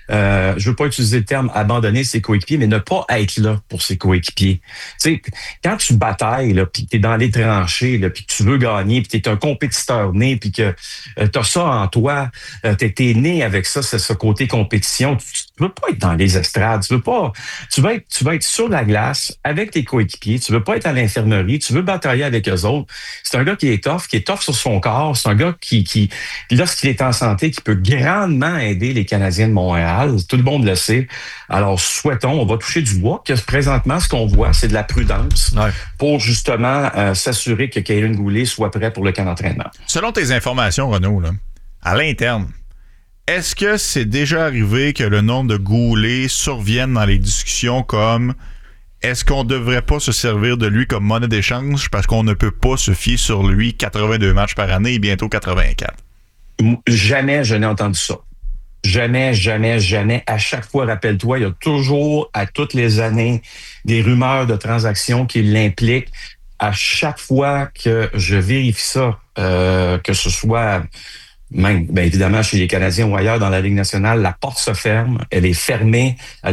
euh, je veux pas utiliser le terme abandonner ses coéquipiers, mais ne pas être là pour ses coéquipiers. Tu sais, quand tu batailles, là, puis que t'es dans les tranchées, là, puis que tu veux gagner, puis t'es un compétiteur né, puis que euh, t'as ça en toi, euh, t'es, t'es né avec ça, c'est ce côté compétition. Tu, tu veux pas être dans les estrades, tu veux pas, tu veux être, tu veux être sur la glace avec tes coéquipiers, tu veux pas être à l'infirmerie, tu veux batailler avec eux autres. C'est un gars qui est tough, qui est tough sur son corps, c'est un gars qui, qui lorsqu'il est en santé, qui peut grandement aider les Canadiens de Montréal. Tout le monde le sait. Alors, souhaitons, on va toucher du bois, que présentement, ce qu'on voit, c'est de la prudence ouais. pour justement euh, s'assurer que Kaelin Goulet soit prêt pour le camp d'entraînement. Selon tes informations, Renaud, là, à l'interne, est-ce que c'est déjà arrivé que le nom de Goulet survienne dans les discussions comme est-ce qu'on ne devrait pas se servir de lui comme monnaie d'échange parce qu'on ne peut pas se fier sur lui quatre-vingt-deux matchs par année et bientôt quatre-vingt-quatre? Jamais je n'ai entendu ça. Jamais, jamais, jamais. À chaque fois, rappelle-toi, il y a toujours, à toutes les années, des rumeurs de transactions qui l'impliquent. À chaque fois que je vérifie ça, euh, que ce soit même, bien évidemment, chez les Canadiens ou ailleurs dans la Ligue nationale, la porte se ferme, elle est fermée à